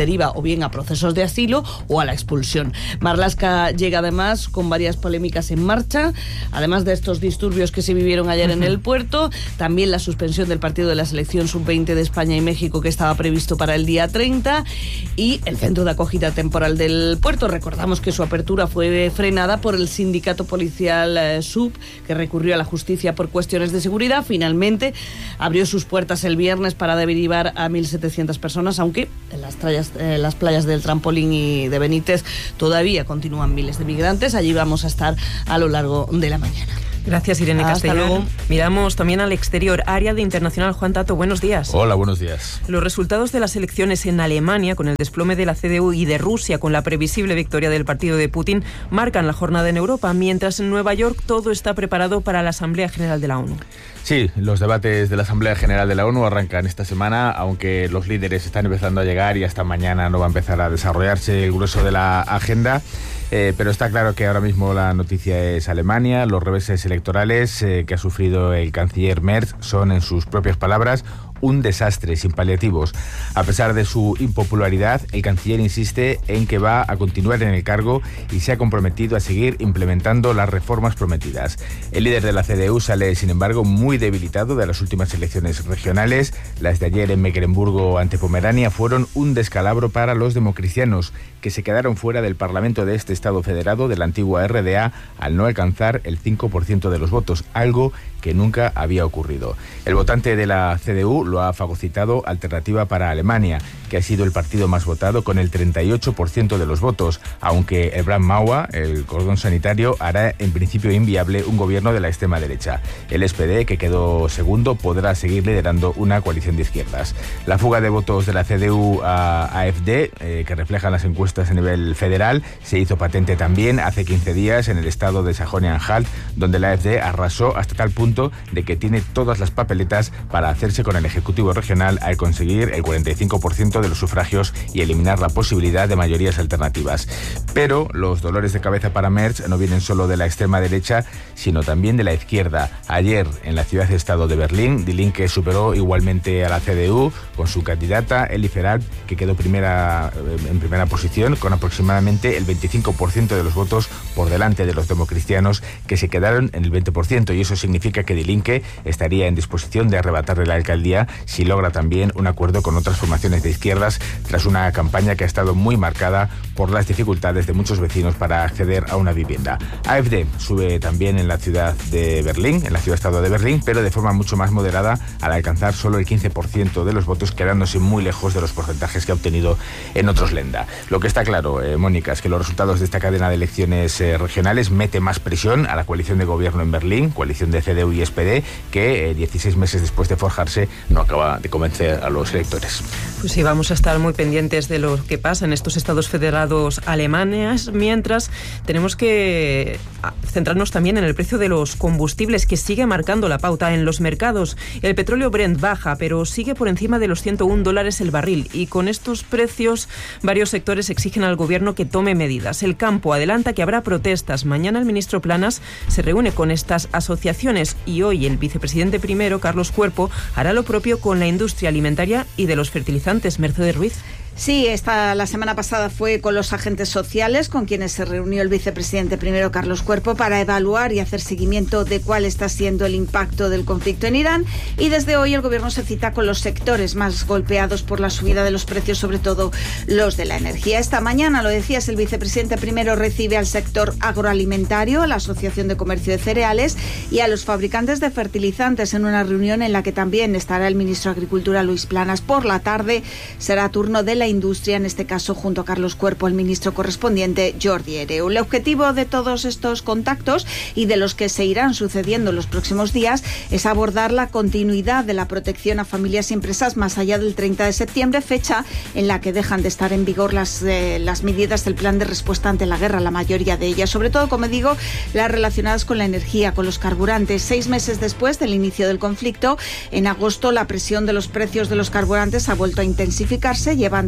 deriva o bien a procesos de asilo o a la expulsión. Marlaska llega además con varias polémicas en marcha, además de estos disturbios que se vivieron ayer en el puerto, también la suspensión del partido de la selección sub veinte de España y México que estaba previsto para el día treinta, y el centro de acogida temporal del puerto. Recordamos que su apertura fue frenada por el sindicato policial eh, S U B, que recurrió a la justicia por cuestiones de seguridad. Finalmente abrió sus puertas el viernes para derivar a mil setecientas personas, aunque en las playas, eh, las playas del Trampolín y de Benítez todavía continúan miles de migrantes. Allí vamos a estar a lo largo de la mañana. Gracias, Irene Hasta Castellón. luego. Miramos también al exterior. Área de Internacional, Juan Tato, buenos días. Hola, buenos días. Los resultados de las elecciones en Alemania, con el desplome de la C D U, y de Rusia, con la previsible victoria del partido de Putin, marcan la jornada en Europa, mientras en Nueva York todo está preparado para la Asamblea General de la ONU. Sí, los debates de la Asamblea General de la ONU arrancan esta semana, aunque los líderes están empezando a llegar y hasta mañana no va a empezar a desarrollarse el grueso de la agenda. Eh, pero está claro que ahora mismo la noticia es Alemania. Los reveses electorales eh, que ha sufrido el canciller Merz son, en sus propias palabras, un desastre sin paliativos. A pesar de su impopularidad, el canciller insiste en que va a continuar en el cargo y se ha comprometido a seguir implementando las reformas prometidas. El líder de la C D U sale, sin embargo, muy debilitado de las últimas elecciones regionales. Las de ayer en Mecklemburgo ante Pomerania fueron un descalabro para los democristianos, que se quedaron fuera del Parlamento de este Estado federado de la antigua R D A al no alcanzar el cinco por ciento de los votos, algo que nunca había ocurrido. El votante de la C D U lo ha fagocitado Alternativa para Alemania, que ha sido el partido más votado con el treinta y ocho por ciento de los votos, aunque el Brandmauer, el cordón sanitario, hará en principio inviable un gobierno de la extrema derecha. El S P D, que quedó segundo, podrá seguir liderando una coalición de izquierdas. La fuga de votos de la C D U a AfD, eh, que reflejan las encuestas a nivel federal, se hizo patente también hace quince días en el estado de Sajonia-Anhalt, donde la AfD arrasó hasta tal punto de que tiene todas las papeletas para hacerse con el Ejecutivo Regional al conseguir el cuarenta y cinco por ciento de los sufragios y eliminar la posibilidad de mayorías alternativas. Pero los dolores de cabeza para Merz no vienen solo de la extrema derecha, sino también de la izquierda. Ayer, en la ciudad-estado de Berlín, Die Linke superó igualmente a la C D U con su candidata Elli Ferrat, que quedó primera, en primera posición con aproximadamente el veinticinco por ciento de los votos por delante de los democristianos, que se quedaron en el veinte por ciento, y eso significa que Die Linke estaría en disposición de arrebatarle la alcaldía si logra también un acuerdo con otras formaciones de izquierdas, tras una campaña que ha estado muy marcada por las dificultades de muchos vecinos para acceder a una vivienda. AfD sube también en la ciudad de Berlín, en la ciudad-estado de Berlín, pero de forma mucho más moderada, al alcanzar solo el quince por ciento de los votos, quedándose muy lejos de los porcentajes que ha obtenido en otros Länder. Lo que está claro, eh, Mónica, es que los resultados de esta cadena de elecciones eh, regionales mete más presión a la coalición de gobierno en Berlín, coalición de C D U y S P D, que eh, dieciséis meses después de forjarse no acaba de convencer a los electores. Pues sí, vamos a estar muy pendientes de lo que pasa en estos estados federados alemanes, mientras tenemos que centrarnos también en el precio de los combustibles, que sigue marcando la pauta en los mercados. El petróleo Brent baja, pero sigue por encima de los ciento uno dólares el barril, y con estos precios varios sectores exigen al gobierno que tome medidas. El campo adelanta que habrá protestas. Mañana el ministro Planas se reúne con estas asociaciones, y hoy el vicepresidente primero, Carlos Cuerpo, hará lo propio con la industria alimentaria y de los fertilizantes. Mercedes Ruiz. Sí, esta, la semana pasada fue con los agentes sociales, con quienes se reunió el vicepresidente primero, Carlos Cuerpo, para evaluar y hacer seguimiento de cuál está siendo el impacto del conflicto en Irán. Y desde hoy el gobierno se cita con los sectores más golpeados por la subida de los precios, sobre todo los de la energía. Esta mañana, lo decías, el vicepresidente primero recibe al sector agroalimentario, a la Asociación de Comercio de Cereales y a los fabricantes de fertilizantes, en una reunión en la que también estará el ministro de Agricultura, Luis Planas. Por la tarde será turno de la industria, en este caso junto a Carlos Cuerpo, el ministro correspondiente, Jordi Hereu. El objetivo de todos estos contactos, y de los que se irán sucediendo en los próximos días, es abordar la continuidad de la protección a familias y empresas más allá del treinta de septiembre, fecha en la que dejan de estar en vigor las, eh, las medidas del plan de respuesta ante la guerra, la mayoría de ellas, sobre todo, como digo, las relacionadas con la energía, con los carburantes. Seis meses después del inicio del conflicto, en agosto, la presión de los precios de los carburantes ha vuelto a intensificarse, llevando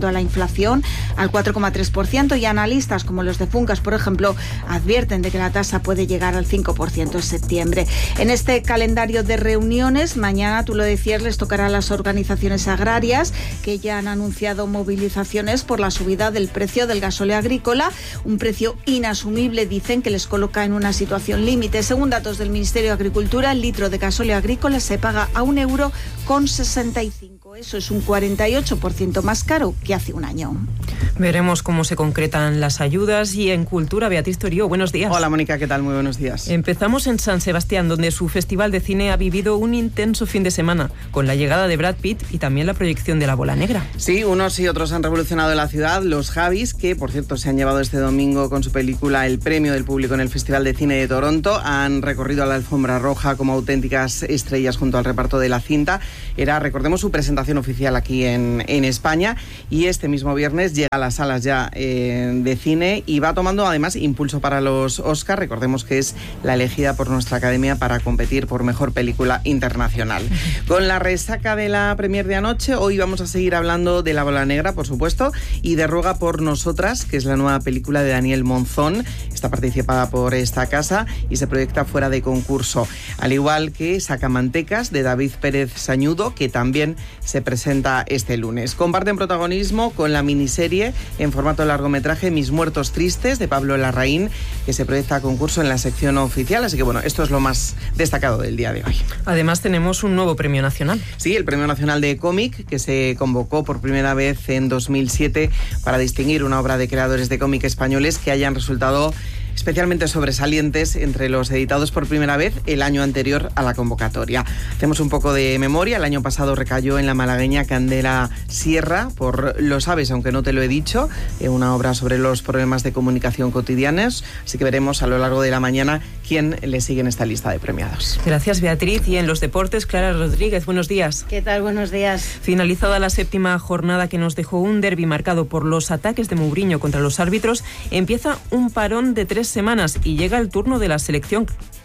a la inflación al cuatro coma tres por ciento y analistas como los de Funcas, por ejemplo, advierten de que la tasa puede llegar al cinco por ciento en septiembre. En este calendario de reuniones, mañana, tú lo decías, les tocará a las organizaciones agrarias que ya han anunciado movilizaciones por la subida del precio del gasóleo agrícola, un precio inasumible, dicen, que les coloca en una situación límite. Según datos del Ministerio de Agricultura, el litro de gasóleo agrícola se paga a un euro con sesenta y cinco. Eso es un cuarenta y ocho por ciento más caro que hace un año. Veremos cómo se concretan las ayudas. Y en Cultura, Beatriz Torío, buenos días. Hola, Mónica, ¿qué tal? Muy buenos días. Empezamos en San Sebastián, donde su Festival de Cine ha vivido un intenso fin de semana, con la llegada de Brad Pitt y también la proyección de La Bola Negra. Sí, unos y otros han revolucionado la ciudad. Los Javis, que por cierto se han llevado este domingo con su película el premio del público en el Festival de Cine de Toronto, han recorrido a la alfombra roja como auténticas estrellas junto al reparto de la cinta. Era, recordemos, su presentación oficial aquí en, en España, y este mismo viernes llega a las salas ya eh, de cine y va tomando además impulso para los Oscar. Recordemos que es la elegida por nuestra Academia para competir por mejor película internacional. Con la resaca de la premier de anoche, hoy vamos a seguir hablando de La Bola Negra, por supuesto, y de Ruega por Nosotras, que es la nueva película de Daniel Monzón. Está participada por esta casa y se proyecta fuera de concurso, al igual que Sacamantecas, de David Pérez Sañudo, que también se presenta este lunes. Comparten protagonismo con la miniserie en formato largometraje Mis Muertos Tristes, de Pablo Larraín, que se proyecta a concurso en la sección oficial. Así que bueno, esto es lo más destacado del día de hoy. Además tenemos un nuevo premio nacional. Sí, el Premio Nacional de Cómic, que se convocó por primera vez en dos mil siete para distinguir una obra de creadores de cómic españoles que hayan resultado especialmente sobresalientes entre los editados por primera vez el año anterior a la convocatoria. Hacemos un poco de memoria. El año pasado recayó en la malagueña Candela Sierra por Lo sabes, aunque no te lo he dicho, una obra sobre los problemas de comunicación cotidianos. Así que veremos a lo largo de la mañana quién le sigue en esta lista de premiados. Gracias, Beatriz. Y en los deportes, Clara Rodríguez, buenos días. ¿Qué tal? Buenos días. Finalizada la séptima jornada, que nos dejó un derbi marcado por los ataques de Mourinho contra los árbitros, empieza un parón de tres semanas y llega el turno de la selección.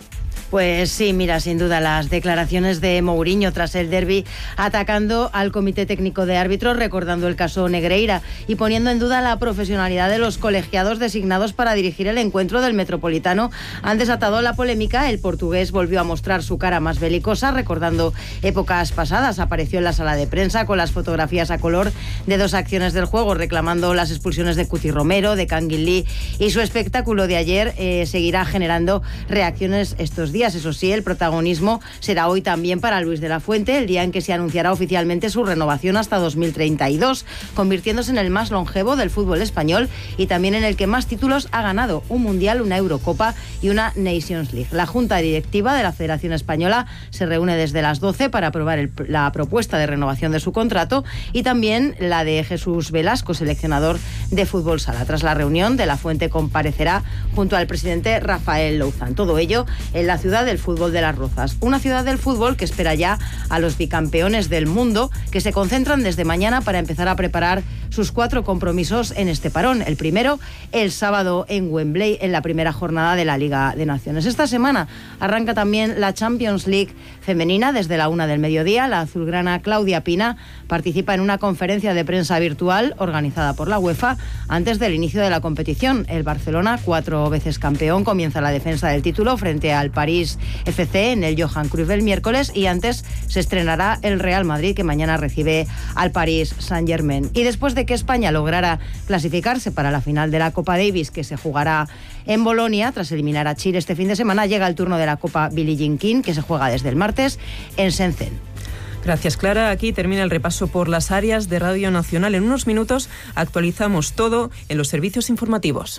Pues sí, mira, sin duda las declaraciones de Mourinho tras el derbi, atacando al Comité Técnico de Árbitros, recordando el caso Negreira y poniendo en duda la profesionalidad de los colegiados designados para dirigir el encuentro del Metropolitano, han desatado la polémica. El portugués volvió a mostrar su cara más belicosa, recordando épocas pasadas. Apareció en la sala de prensa con las fotografías a color de dos acciones del juego, reclamando las expulsiones de Cuti Romero, de Kangin Lee, y su espectáculo de ayer eh, seguirá generando reacciones estos días. Eso sí, el protagonismo será hoy también para Luis de la Fuente, el día en que se anunciará oficialmente su renovación hasta dos mil treinta y dos, convirtiéndose en el más longevo del fútbol español y también en el que más títulos ha ganado: un Mundial, una Eurocopa y una Nations League. La Junta Directiva de la Federación Española se reúne desde las doce para aprobar el, la propuesta de renovación de su contrato, y también la de Jesús Velasco, seleccionador de fútbol sala. Tras la reunión, de la Fuente comparecerá junto al presidente Rafael Louzán. Todo ello en la ciudad del fútbol de Las Rozas, una ciudad del fútbol que espera ya a los bicampeones del mundo, que se concentran desde mañana para empezar a preparar sus cuatro compromisos en este parón. El primero, el sábado en Wembley, en la primera jornada de la Liga de Naciones. Esta semana arranca también la Champions League femenina desde la una del mediodía. La azulgrana Claudia Pina participa en una conferencia de prensa virtual organizada por la UEFA antes del inicio de la competición. El Barcelona, cuatro veces campeón, comienza la defensa del título frente al París F C en el Johan Cruyff el miércoles, y antes se estrenará el Real Madrid, que mañana recibe al París Saint-Germain. Y después de que España lograra clasificarse para la final de la Copa Davis, que se jugará en Bolonia tras eliminar a Chile este fin de semana, llega el turno de la Copa Billie Jean King, que se juega desde el martes en Shenzhen. Gracias, Clara. Aquí termina el repaso por las áreas de Radio Nacional. En unos minutos actualizamos todo en los servicios informativos.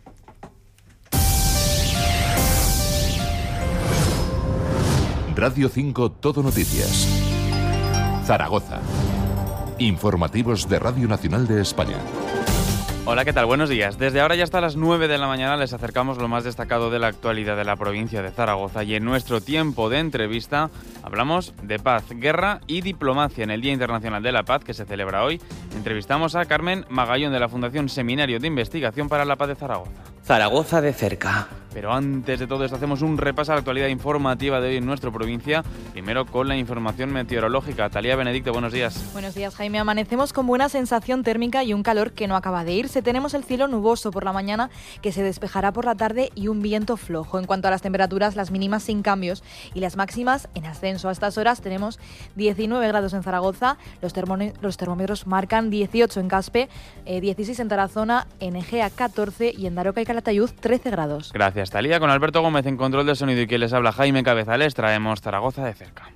Radio cinco Todo Noticias. Zaragoza. Informativos de Radio Nacional de España. Hola, ¿qué tal? Buenos días. Desde ahora y hasta las nueve de la mañana les acercamos lo más destacado de la actualidad de la provincia de Zaragoza, y en nuestro tiempo de entrevista hablamos de paz, guerra y diplomacia. En el Día Internacional de la Paz, que se celebra hoy, entrevistamos a Carmen Magallón, de la Fundación Seminario de Investigación para la Paz de Zaragoza. Zaragoza de cerca. Pero antes de todo esto hacemos un repaso a la actualidad informativa de hoy en nuestra provincia, primero con la información meteorológica. Talía Benedicto, buenos días. Buenos días, Jaime. Amanecemos con buena sensación térmica y un calor que no acaba de irse. Tenemos el cielo nuboso por la mañana, que se despejará por la tarde, y un viento flojo. En cuanto a las temperaturas, las mínimas sin cambios y las máximas en ascenso. A estas horas tenemos diecinueve grados en Zaragoza, los, termó- los termómetros marcan dieciocho en Caspe, eh, dieciséis en Tarazona, en Egea catorce y en Daroca y Calatayud trece grados. Gracias, Talía. Con Alberto Gómez en control de sonido y que les habla Jaime Cabezales, traemos Zaragoza de cerca.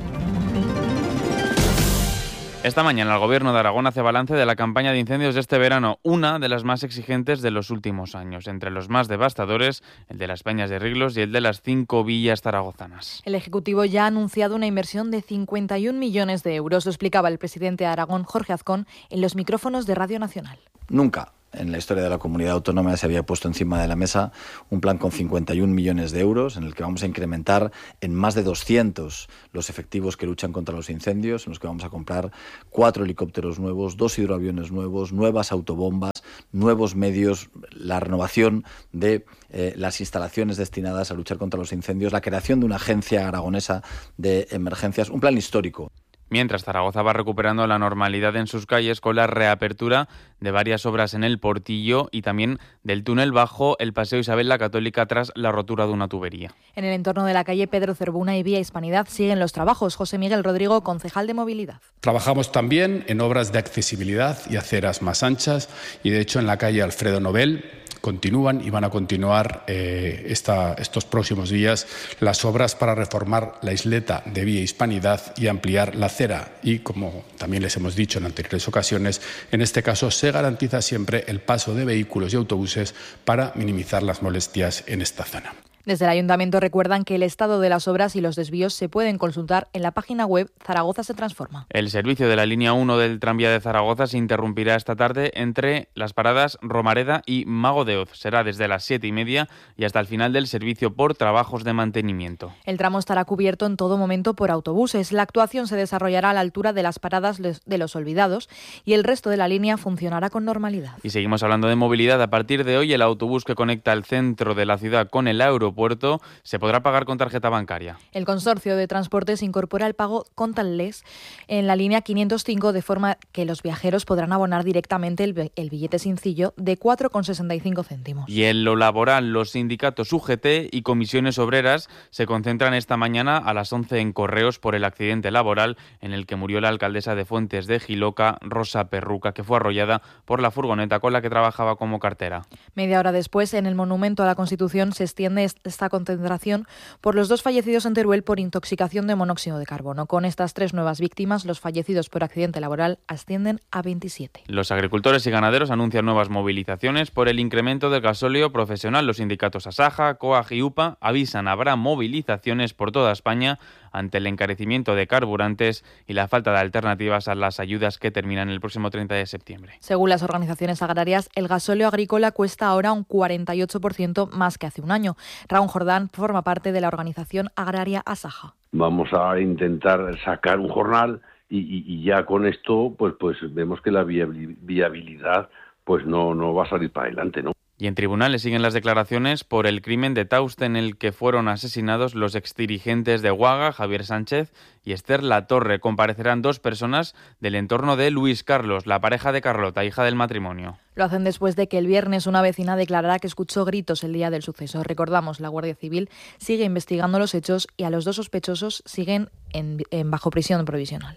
Esta mañana el Gobierno de Aragón hace balance de la campaña de incendios de este verano, una de las más exigentes de los últimos años. Entre los más devastadores, el de las Peñas de Riglos y el de las cinco villas zaragozanas. El Ejecutivo ya ha anunciado una inversión de cincuenta y un millones de euros, lo explicaba el presidente de Aragón, Jorge Azcón, en los micrófonos de Radio Nacional. Nunca en la historia de la comunidad autónoma se había puesto encima de la mesa un plan con cincuenta y un millones de euros en el que vamos a incrementar en más de doscientos los efectivos que luchan contra los incendios, en los que vamos a comprar cuatro helicópteros nuevos, dos hidroaviones nuevos, nuevas autobombas, nuevos medios, la renovación de eh, las instalaciones destinadas a luchar contra los incendios, la creación de una agencia aragonesa de emergencias, un plan histórico. Mientras Zaragoza va recuperando la normalidad en sus calles con la reapertura de varias obras en el Portillo y también del túnel bajo el Paseo Isabel la Católica tras la rotura de una tubería. En el entorno de la calle Pedro Cerbuna y Vía Hispanidad siguen los trabajos. José Miguel Rodrigo, concejal de Movilidad. Trabajamos también en obras de accesibilidad y aceras más anchas y de hecho en la calle Alfredo Nobel continúan y van a continuar eh, esta, estos próximos días las obras para reformar la isleta de Vía Hispanidad y ampliar la acera. Y, como también les hemos dicho en anteriores ocasiones, en este caso se garantiza siempre el paso de vehículos y autobuses para minimizar las molestias en esta zona. Desde el Ayuntamiento recuerdan que el estado de las obras y los desvíos se pueden consultar en la página web Zaragoza se transforma. El servicio de la línea uno del tranvía de Zaragoza se interrumpirá esta tarde entre las paradas Romareda y Mago de Oz. Será desde las siete y media y hasta el final del servicio por trabajos de mantenimiento. El tramo estará cubierto en todo momento por autobuses. La actuación se desarrollará a la altura de las paradas de Los Olvidados y el resto de la línea funcionará con normalidad. Y seguimos hablando de movilidad. A partir de hoy, el autobús que conecta el centro de la ciudad con el aeropuerto puerto se podrá pagar con tarjeta bancaria. El Consorcio de Transportes incorpora el pago contactless en la línea quinientos cinco, de forma que los viajeros podrán abonar directamente el, el billete sencillo de cuatro con sesenta y cinco céntimos. Y en lo laboral, los sindicatos U G T y comisiones obreras se concentran esta mañana a las once en Correos por el accidente laboral en el que murió la alcaldesa de Fuentes de Giloca, Rosa Perruca, que fue arrollada por la furgoneta con la que trabajaba como cartera. Media hora después, en el Monumento a la Constitución se extiende esta concentración por los dos fallecidos en Teruel por intoxicación de monóxido de carbono. Con estas tres nuevas víctimas, los fallecidos por accidente laboral ascienden a veintisiete. Los agricultores y ganaderos anuncian nuevas movilizaciones por el incremento del gasóleo profesional. Los sindicatos Asaja, COAG y UPA avisan habrá movilizaciones por toda España ante el encarecimiento de carburantes y la falta de alternativas a las ayudas que terminan el próximo treinta de septiembre. Según las organizaciones agrarias, el gasóleo agrícola cuesta ahora un cuarenta y ocho por ciento más que hace un año. Raúl Jordán forma parte de la organización agraria Asaja. Vamos a intentar sacar un jornal y, y, y ya con esto pues pues vemos que la viabilidad pues no, no va a salir para adelante, ¿no? Y en tribunales siguen las declaraciones por el crimen de Tauste en el que fueron asesinados los exdirigentes de Guaga, Javier Sánchez y Esther Latorre. Comparecerán dos personas del entorno de Luis Carlos, la pareja de Carlota, hija del matrimonio. Lo hacen después de que el viernes una vecina declarara que escuchó gritos el día del suceso. Recordamos, la Guardia Civil sigue investigando los hechos y a los dos sospechosos siguen en, en bajo prisión provisional.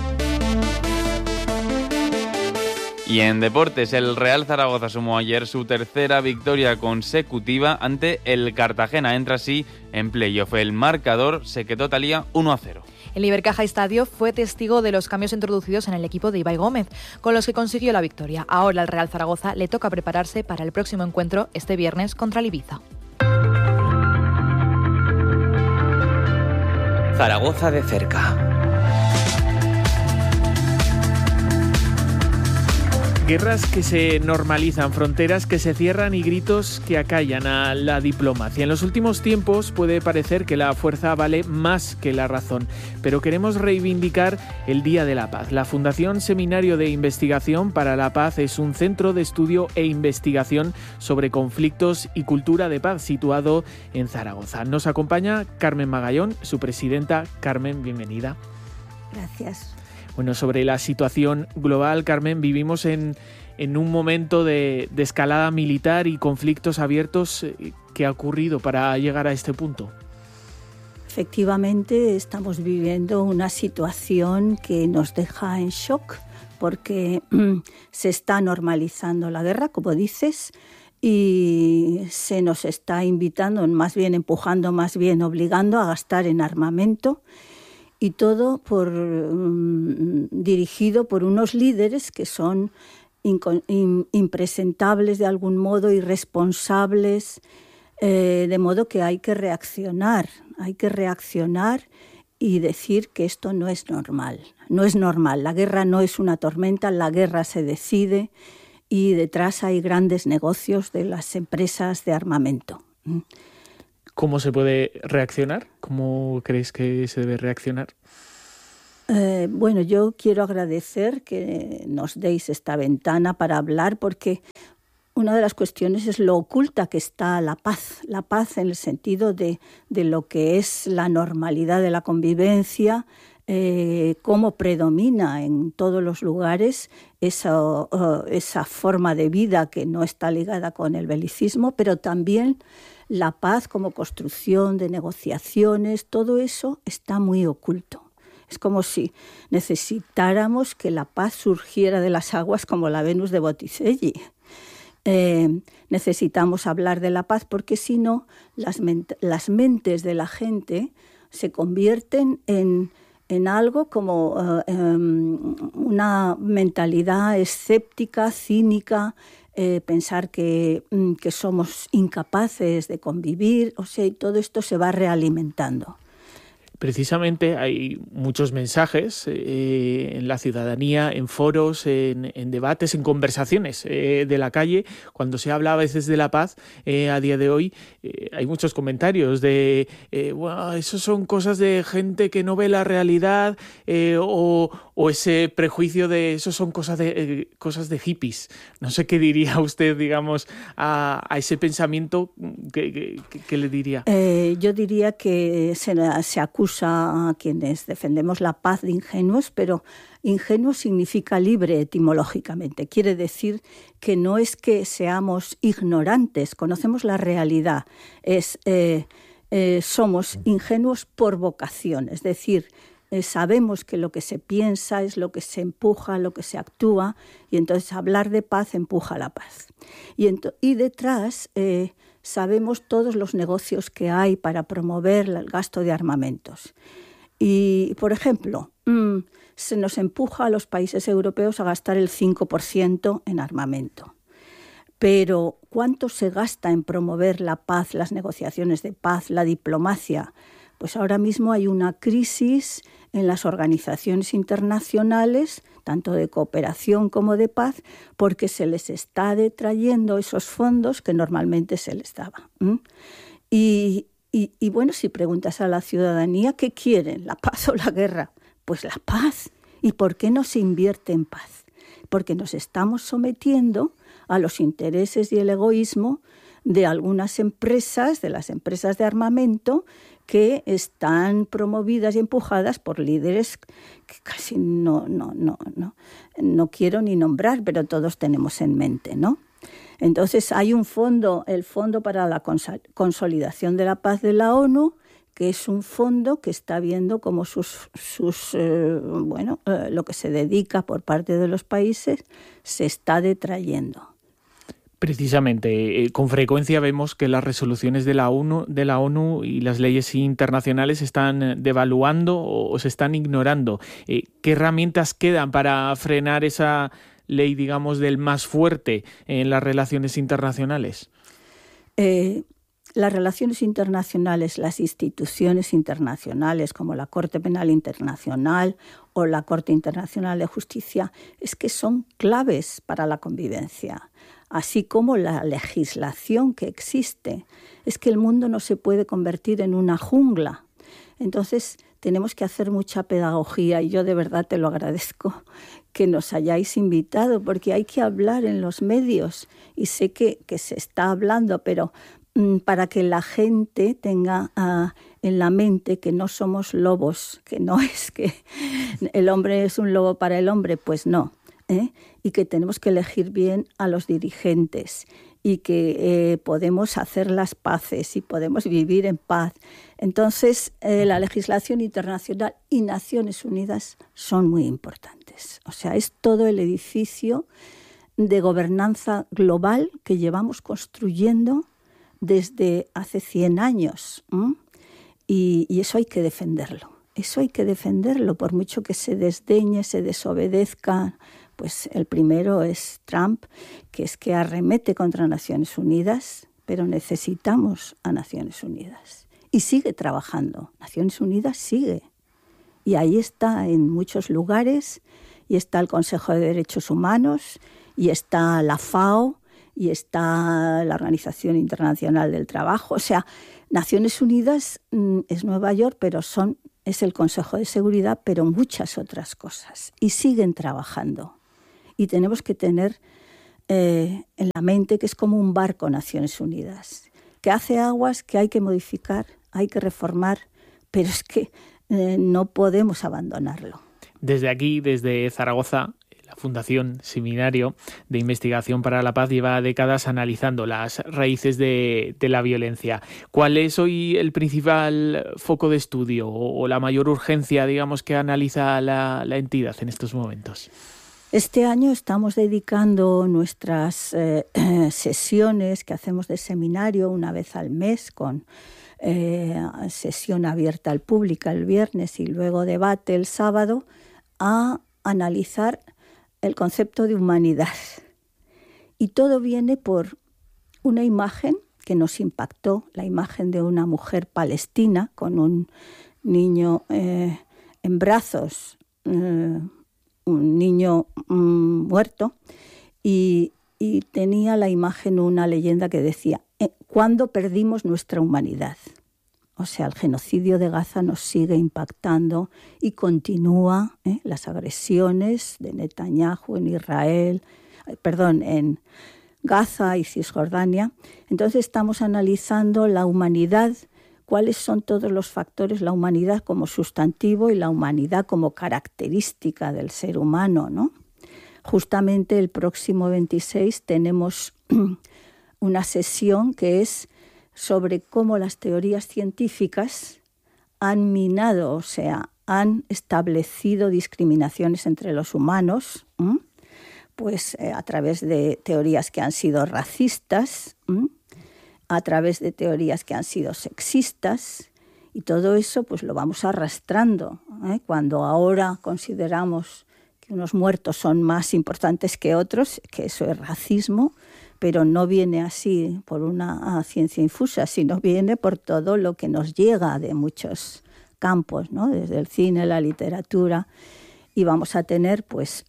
Y en deportes, el Real Zaragoza sumó ayer su tercera victoria consecutiva ante el Cartagena. Entra así en playoff. El marcador se quedó, Talía, uno a cero. El Ibercaja Estadio fue testigo de los cambios introducidos en el equipo de Ibai Gómez, con los que consiguió la victoria. Ahora al Real Zaragoza le toca prepararse para el próximo encuentro este viernes contra el Ibiza. Zaragoza de cerca. Guerras que se normalizan, fronteras que se cierran y gritos que acallan a la diplomacia. En los últimos tiempos puede parecer que la fuerza vale más que la razón, pero queremos reivindicar el Día de la Paz. La Fundación Seminario de Investigación para la Paz es un centro de estudio e investigación sobre conflictos y cultura de paz situado en Zaragoza. Nos acompaña Carmen Magallón, su presidenta. Carmen, bienvenida. Gracias. Bueno, sobre la situación global, Carmen, vivimos en, en un momento de, de escalada militar y conflictos abiertos. ¿Qué ha ocurrido para llegar a este punto? Efectivamente, estamos viviendo una situación que nos deja en shock porque se está normalizando la guerra, como dices, y se nos está invitando, más bien empujando, más bien obligando a gastar en armamento. Y todo por, um, dirigido por unos líderes que son incon, in, impresentables de algún modo, irresponsables, eh, de modo que hay que reaccionar, hay que reaccionar y decir que esto no es normal. No es normal, la guerra no es una tormenta, la guerra se decide y detrás hay grandes negocios de las empresas de armamento. ¿Cómo se puede reaccionar? ¿Cómo crees que se debe reaccionar? Eh, bueno, yo quiero agradecer que nos deis esta ventana para hablar, porque una de las cuestiones es lo oculta que está la paz. La paz en el sentido de, de lo que es la normalidad de la convivencia, eh, cómo predomina en todos los lugares esa, uh, esa forma de vida que no está ligada con el belicismo, pero también la paz como construcción de negociaciones. Todo eso está muy oculto. Es como si necesitáramos que la paz surgiera de las aguas como la Venus de Botticelli. Eh, necesitamos hablar de la paz porque si no, las, ment- las mentes de la gente se convierten en, en algo como uh, um, una mentalidad escéptica, cínica, eh, pensar que, que somos incapaces de convivir, o sea, y todo esto se va realimentando. Precisamente hay muchos mensajes eh, en la ciudadanía, en foros, en, en debates, en conversaciones eh, de la calle. Cuando se habla a veces de la paz, eh, a día de hoy eh, hay muchos comentarios de eh, bueno, eso son cosas de gente que no ve la realidad eh, o, o ese prejuicio de eso son cosas de, eh, cosas de hippies. No sé qué diría usted, digamos, a, a ese pensamiento. ¿Qué, qué, qué le diría? Eh, yo diría que se, se acusa a quienes defendemos la paz de ingenuos, pero ingenuo significa libre etimológicamente. Quiere decir que no es que seamos ignorantes, conocemos la realidad. Es, eh, eh, somos ingenuos por vocación, es decir, eh, sabemos que lo que se piensa es lo que se empuja, lo que se actúa, y entonces hablar de paz empuja la paz. Y, ento- y detrás Eh, sabemos todos los negocios que hay para promover el gasto de armamentos. Y, por ejemplo, mmm, se nos empuja a los países europeos a gastar el cinco por ciento en armamento. Pero, ¿cuánto se gasta en promover la paz, las negociaciones de paz, la diplomacia? Pues ahora mismo hay una crisis en las organizaciones internacionales, tanto de cooperación como de paz, porque se les está detrayendo esos fondos que normalmente se les daba. ¿Mm? Y, y, y bueno, si preguntas a la ciudadanía, ¿qué quieren? ¿La paz o la guerra? Pues la paz. ¿Y por qué no se invierte en paz? Porque nos estamos sometiendo a los intereses y el egoísmo de algunas empresas, de las empresas de armamento, que están promovidas y empujadas por líderes que casi no, no, no, no, no quiero ni nombrar, pero todos tenemos en mente, ¿no? Entonces hay un fondo, el Fondo para la Consolidación de la Paz de la ONU, que es un fondo que está viendo cómo sus, sus eh, bueno, eh, lo que se dedica por parte de los países se está detrayendo. Precisamente, eh, con frecuencia vemos que las resoluciones de la ONU, de la ONU y las leyes internacionales se están devaluando o, o se están ignorando. Eh, ¿Qué herramientas quedan para frenar esa ley, digamos, del más fuerte en las relaciones internacionales? Eh, las relaciones internacionales, las instituciones internacionales como la Corte Penal Internacional o la Corte Internacional de Justicia, es que son claves para la convivencia, así como la legislación que existe. Es que el mundo no se puede convertir en una jungla. Entonces tenemos que hacer mucha pedagogía y yo de verdad te lo agradezco que nos hayáis invitado, porque hay que hablar en los medios y sé que, que se está hablando, pero para que la gente tenga uh, en la mente que no somos lobos, que no es que el hombre es un lobo para el hombre, pues no, ¿eh? Y que tenemos que elegir bien a los dirigentes y que eh, podemos hacer las paces y podemos vivir en paz. Entonces, eh, la legislación internacional y Naciones Unidas son muy importantes. O sea, es todo el edificio de gobernanza global que llevamos construyendo desde hace cien años, ¿eh? y, y eso hay que defenderlo, eso hay que defenderlo, por mucho que se desdeñe, se desobedezca. Pues el primero es Trump, que es que arremete contra Naciones Unidas, pero necesitamos a Naciones Unidas. Y sigue trabajando, Naciones Unidas sigue, y ahí está en muchos lugares, y está el Consejo de Derechos Humanos, y está la FAO, y está la Organización Internacional del Trabajo. O sea, Naciones Unidas mm, es Nueva York, pero son, es el Consejo de Seguridad, pero muchas otras cosas. Y siguen trabajando. Y tenemos que tener eh, en la mente que es como un barco Naciones Unidas, que hace aguas que hay que modificar, hay que reformar, pero es que eh, no podemos abandonarlo. Desde aquí, desde Zaragoza, la Fundación Seminario de Investigación para la Paz lleva décadas analizando las raíces de, de la violencia. ¿Cuál es hoy el principal foco de estudio o, o la mayor urgencia, digamos, que analiza la, la entidad en estos momentos? Este año estamos dedicando nuestras eh, sesiones que hacemos de seminario una vez al mes, con eh, sesión abierta al público el viernes y luego debate el sábado, a analizar el concepto de humanidad. Y todo viene por una imagen que nos impactó, la imagen de una mujer palestina con un niño eh, en brazos, eh, un niño mm, muerto, y, y tenía la imagen una leyenda que decía, ¿cuándo perdimos nuestra humanidad? O sea, el genocidio de Gaza nos sigue impactando y continúa, ¿eh? Las agresiones de Netanyahu en Israel, perdón, en Gaza y Cisjordania. Entonces estamos analizando la humanidad, cuáles son todos los factores, la humanidad como sustantivo y la humanidad como característica del ser humano, ¿no? Justamente el próximo veintiséis tenemos una sesión que es sobre cómo las teorías científicas han minado, o sea, han establecido discriminaciones entre los humanos, ¿eh? pues eh, a través de teorías que han sido racistas, ¿eh? a través de teorías que han sido sexistas, y todo eso pues lo vamos arrastrando, ¿eh? Cuando ahora consideramos que unos muertos son más importantes que otros, que eso es racismo, pero no viene así por una ciencia infusa, sino viene por todo lo que nos llega de muchos campos, ¿no? Desde el cine, la literatura, y vamos a tener pues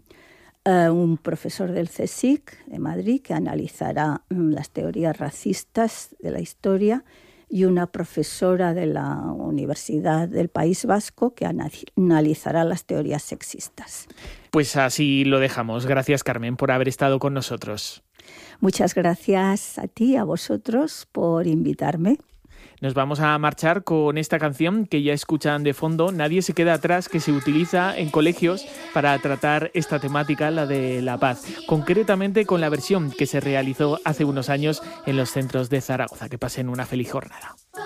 Uh, un profesor del CSIC de Madrid que analizará um, las teorías racistas de la historia, y una profesora de la Universidad del País Vasco que analizará las teorías sexistas. Pues así lo dejamos. Gracias, Carmen, por haber estado con nosotros. Muchas gracias a ti, a vosotros, por invitarme. Nos vamos a marchar con esta canción que ya escuchan de fondo, Nadie se queda atrás, que se utiliza en colegios para tratar esta temática, la de la paz, concretamente con la versión que se realizó hace unos años en los centros de Zaragoza. Que pasen una feliz jornada.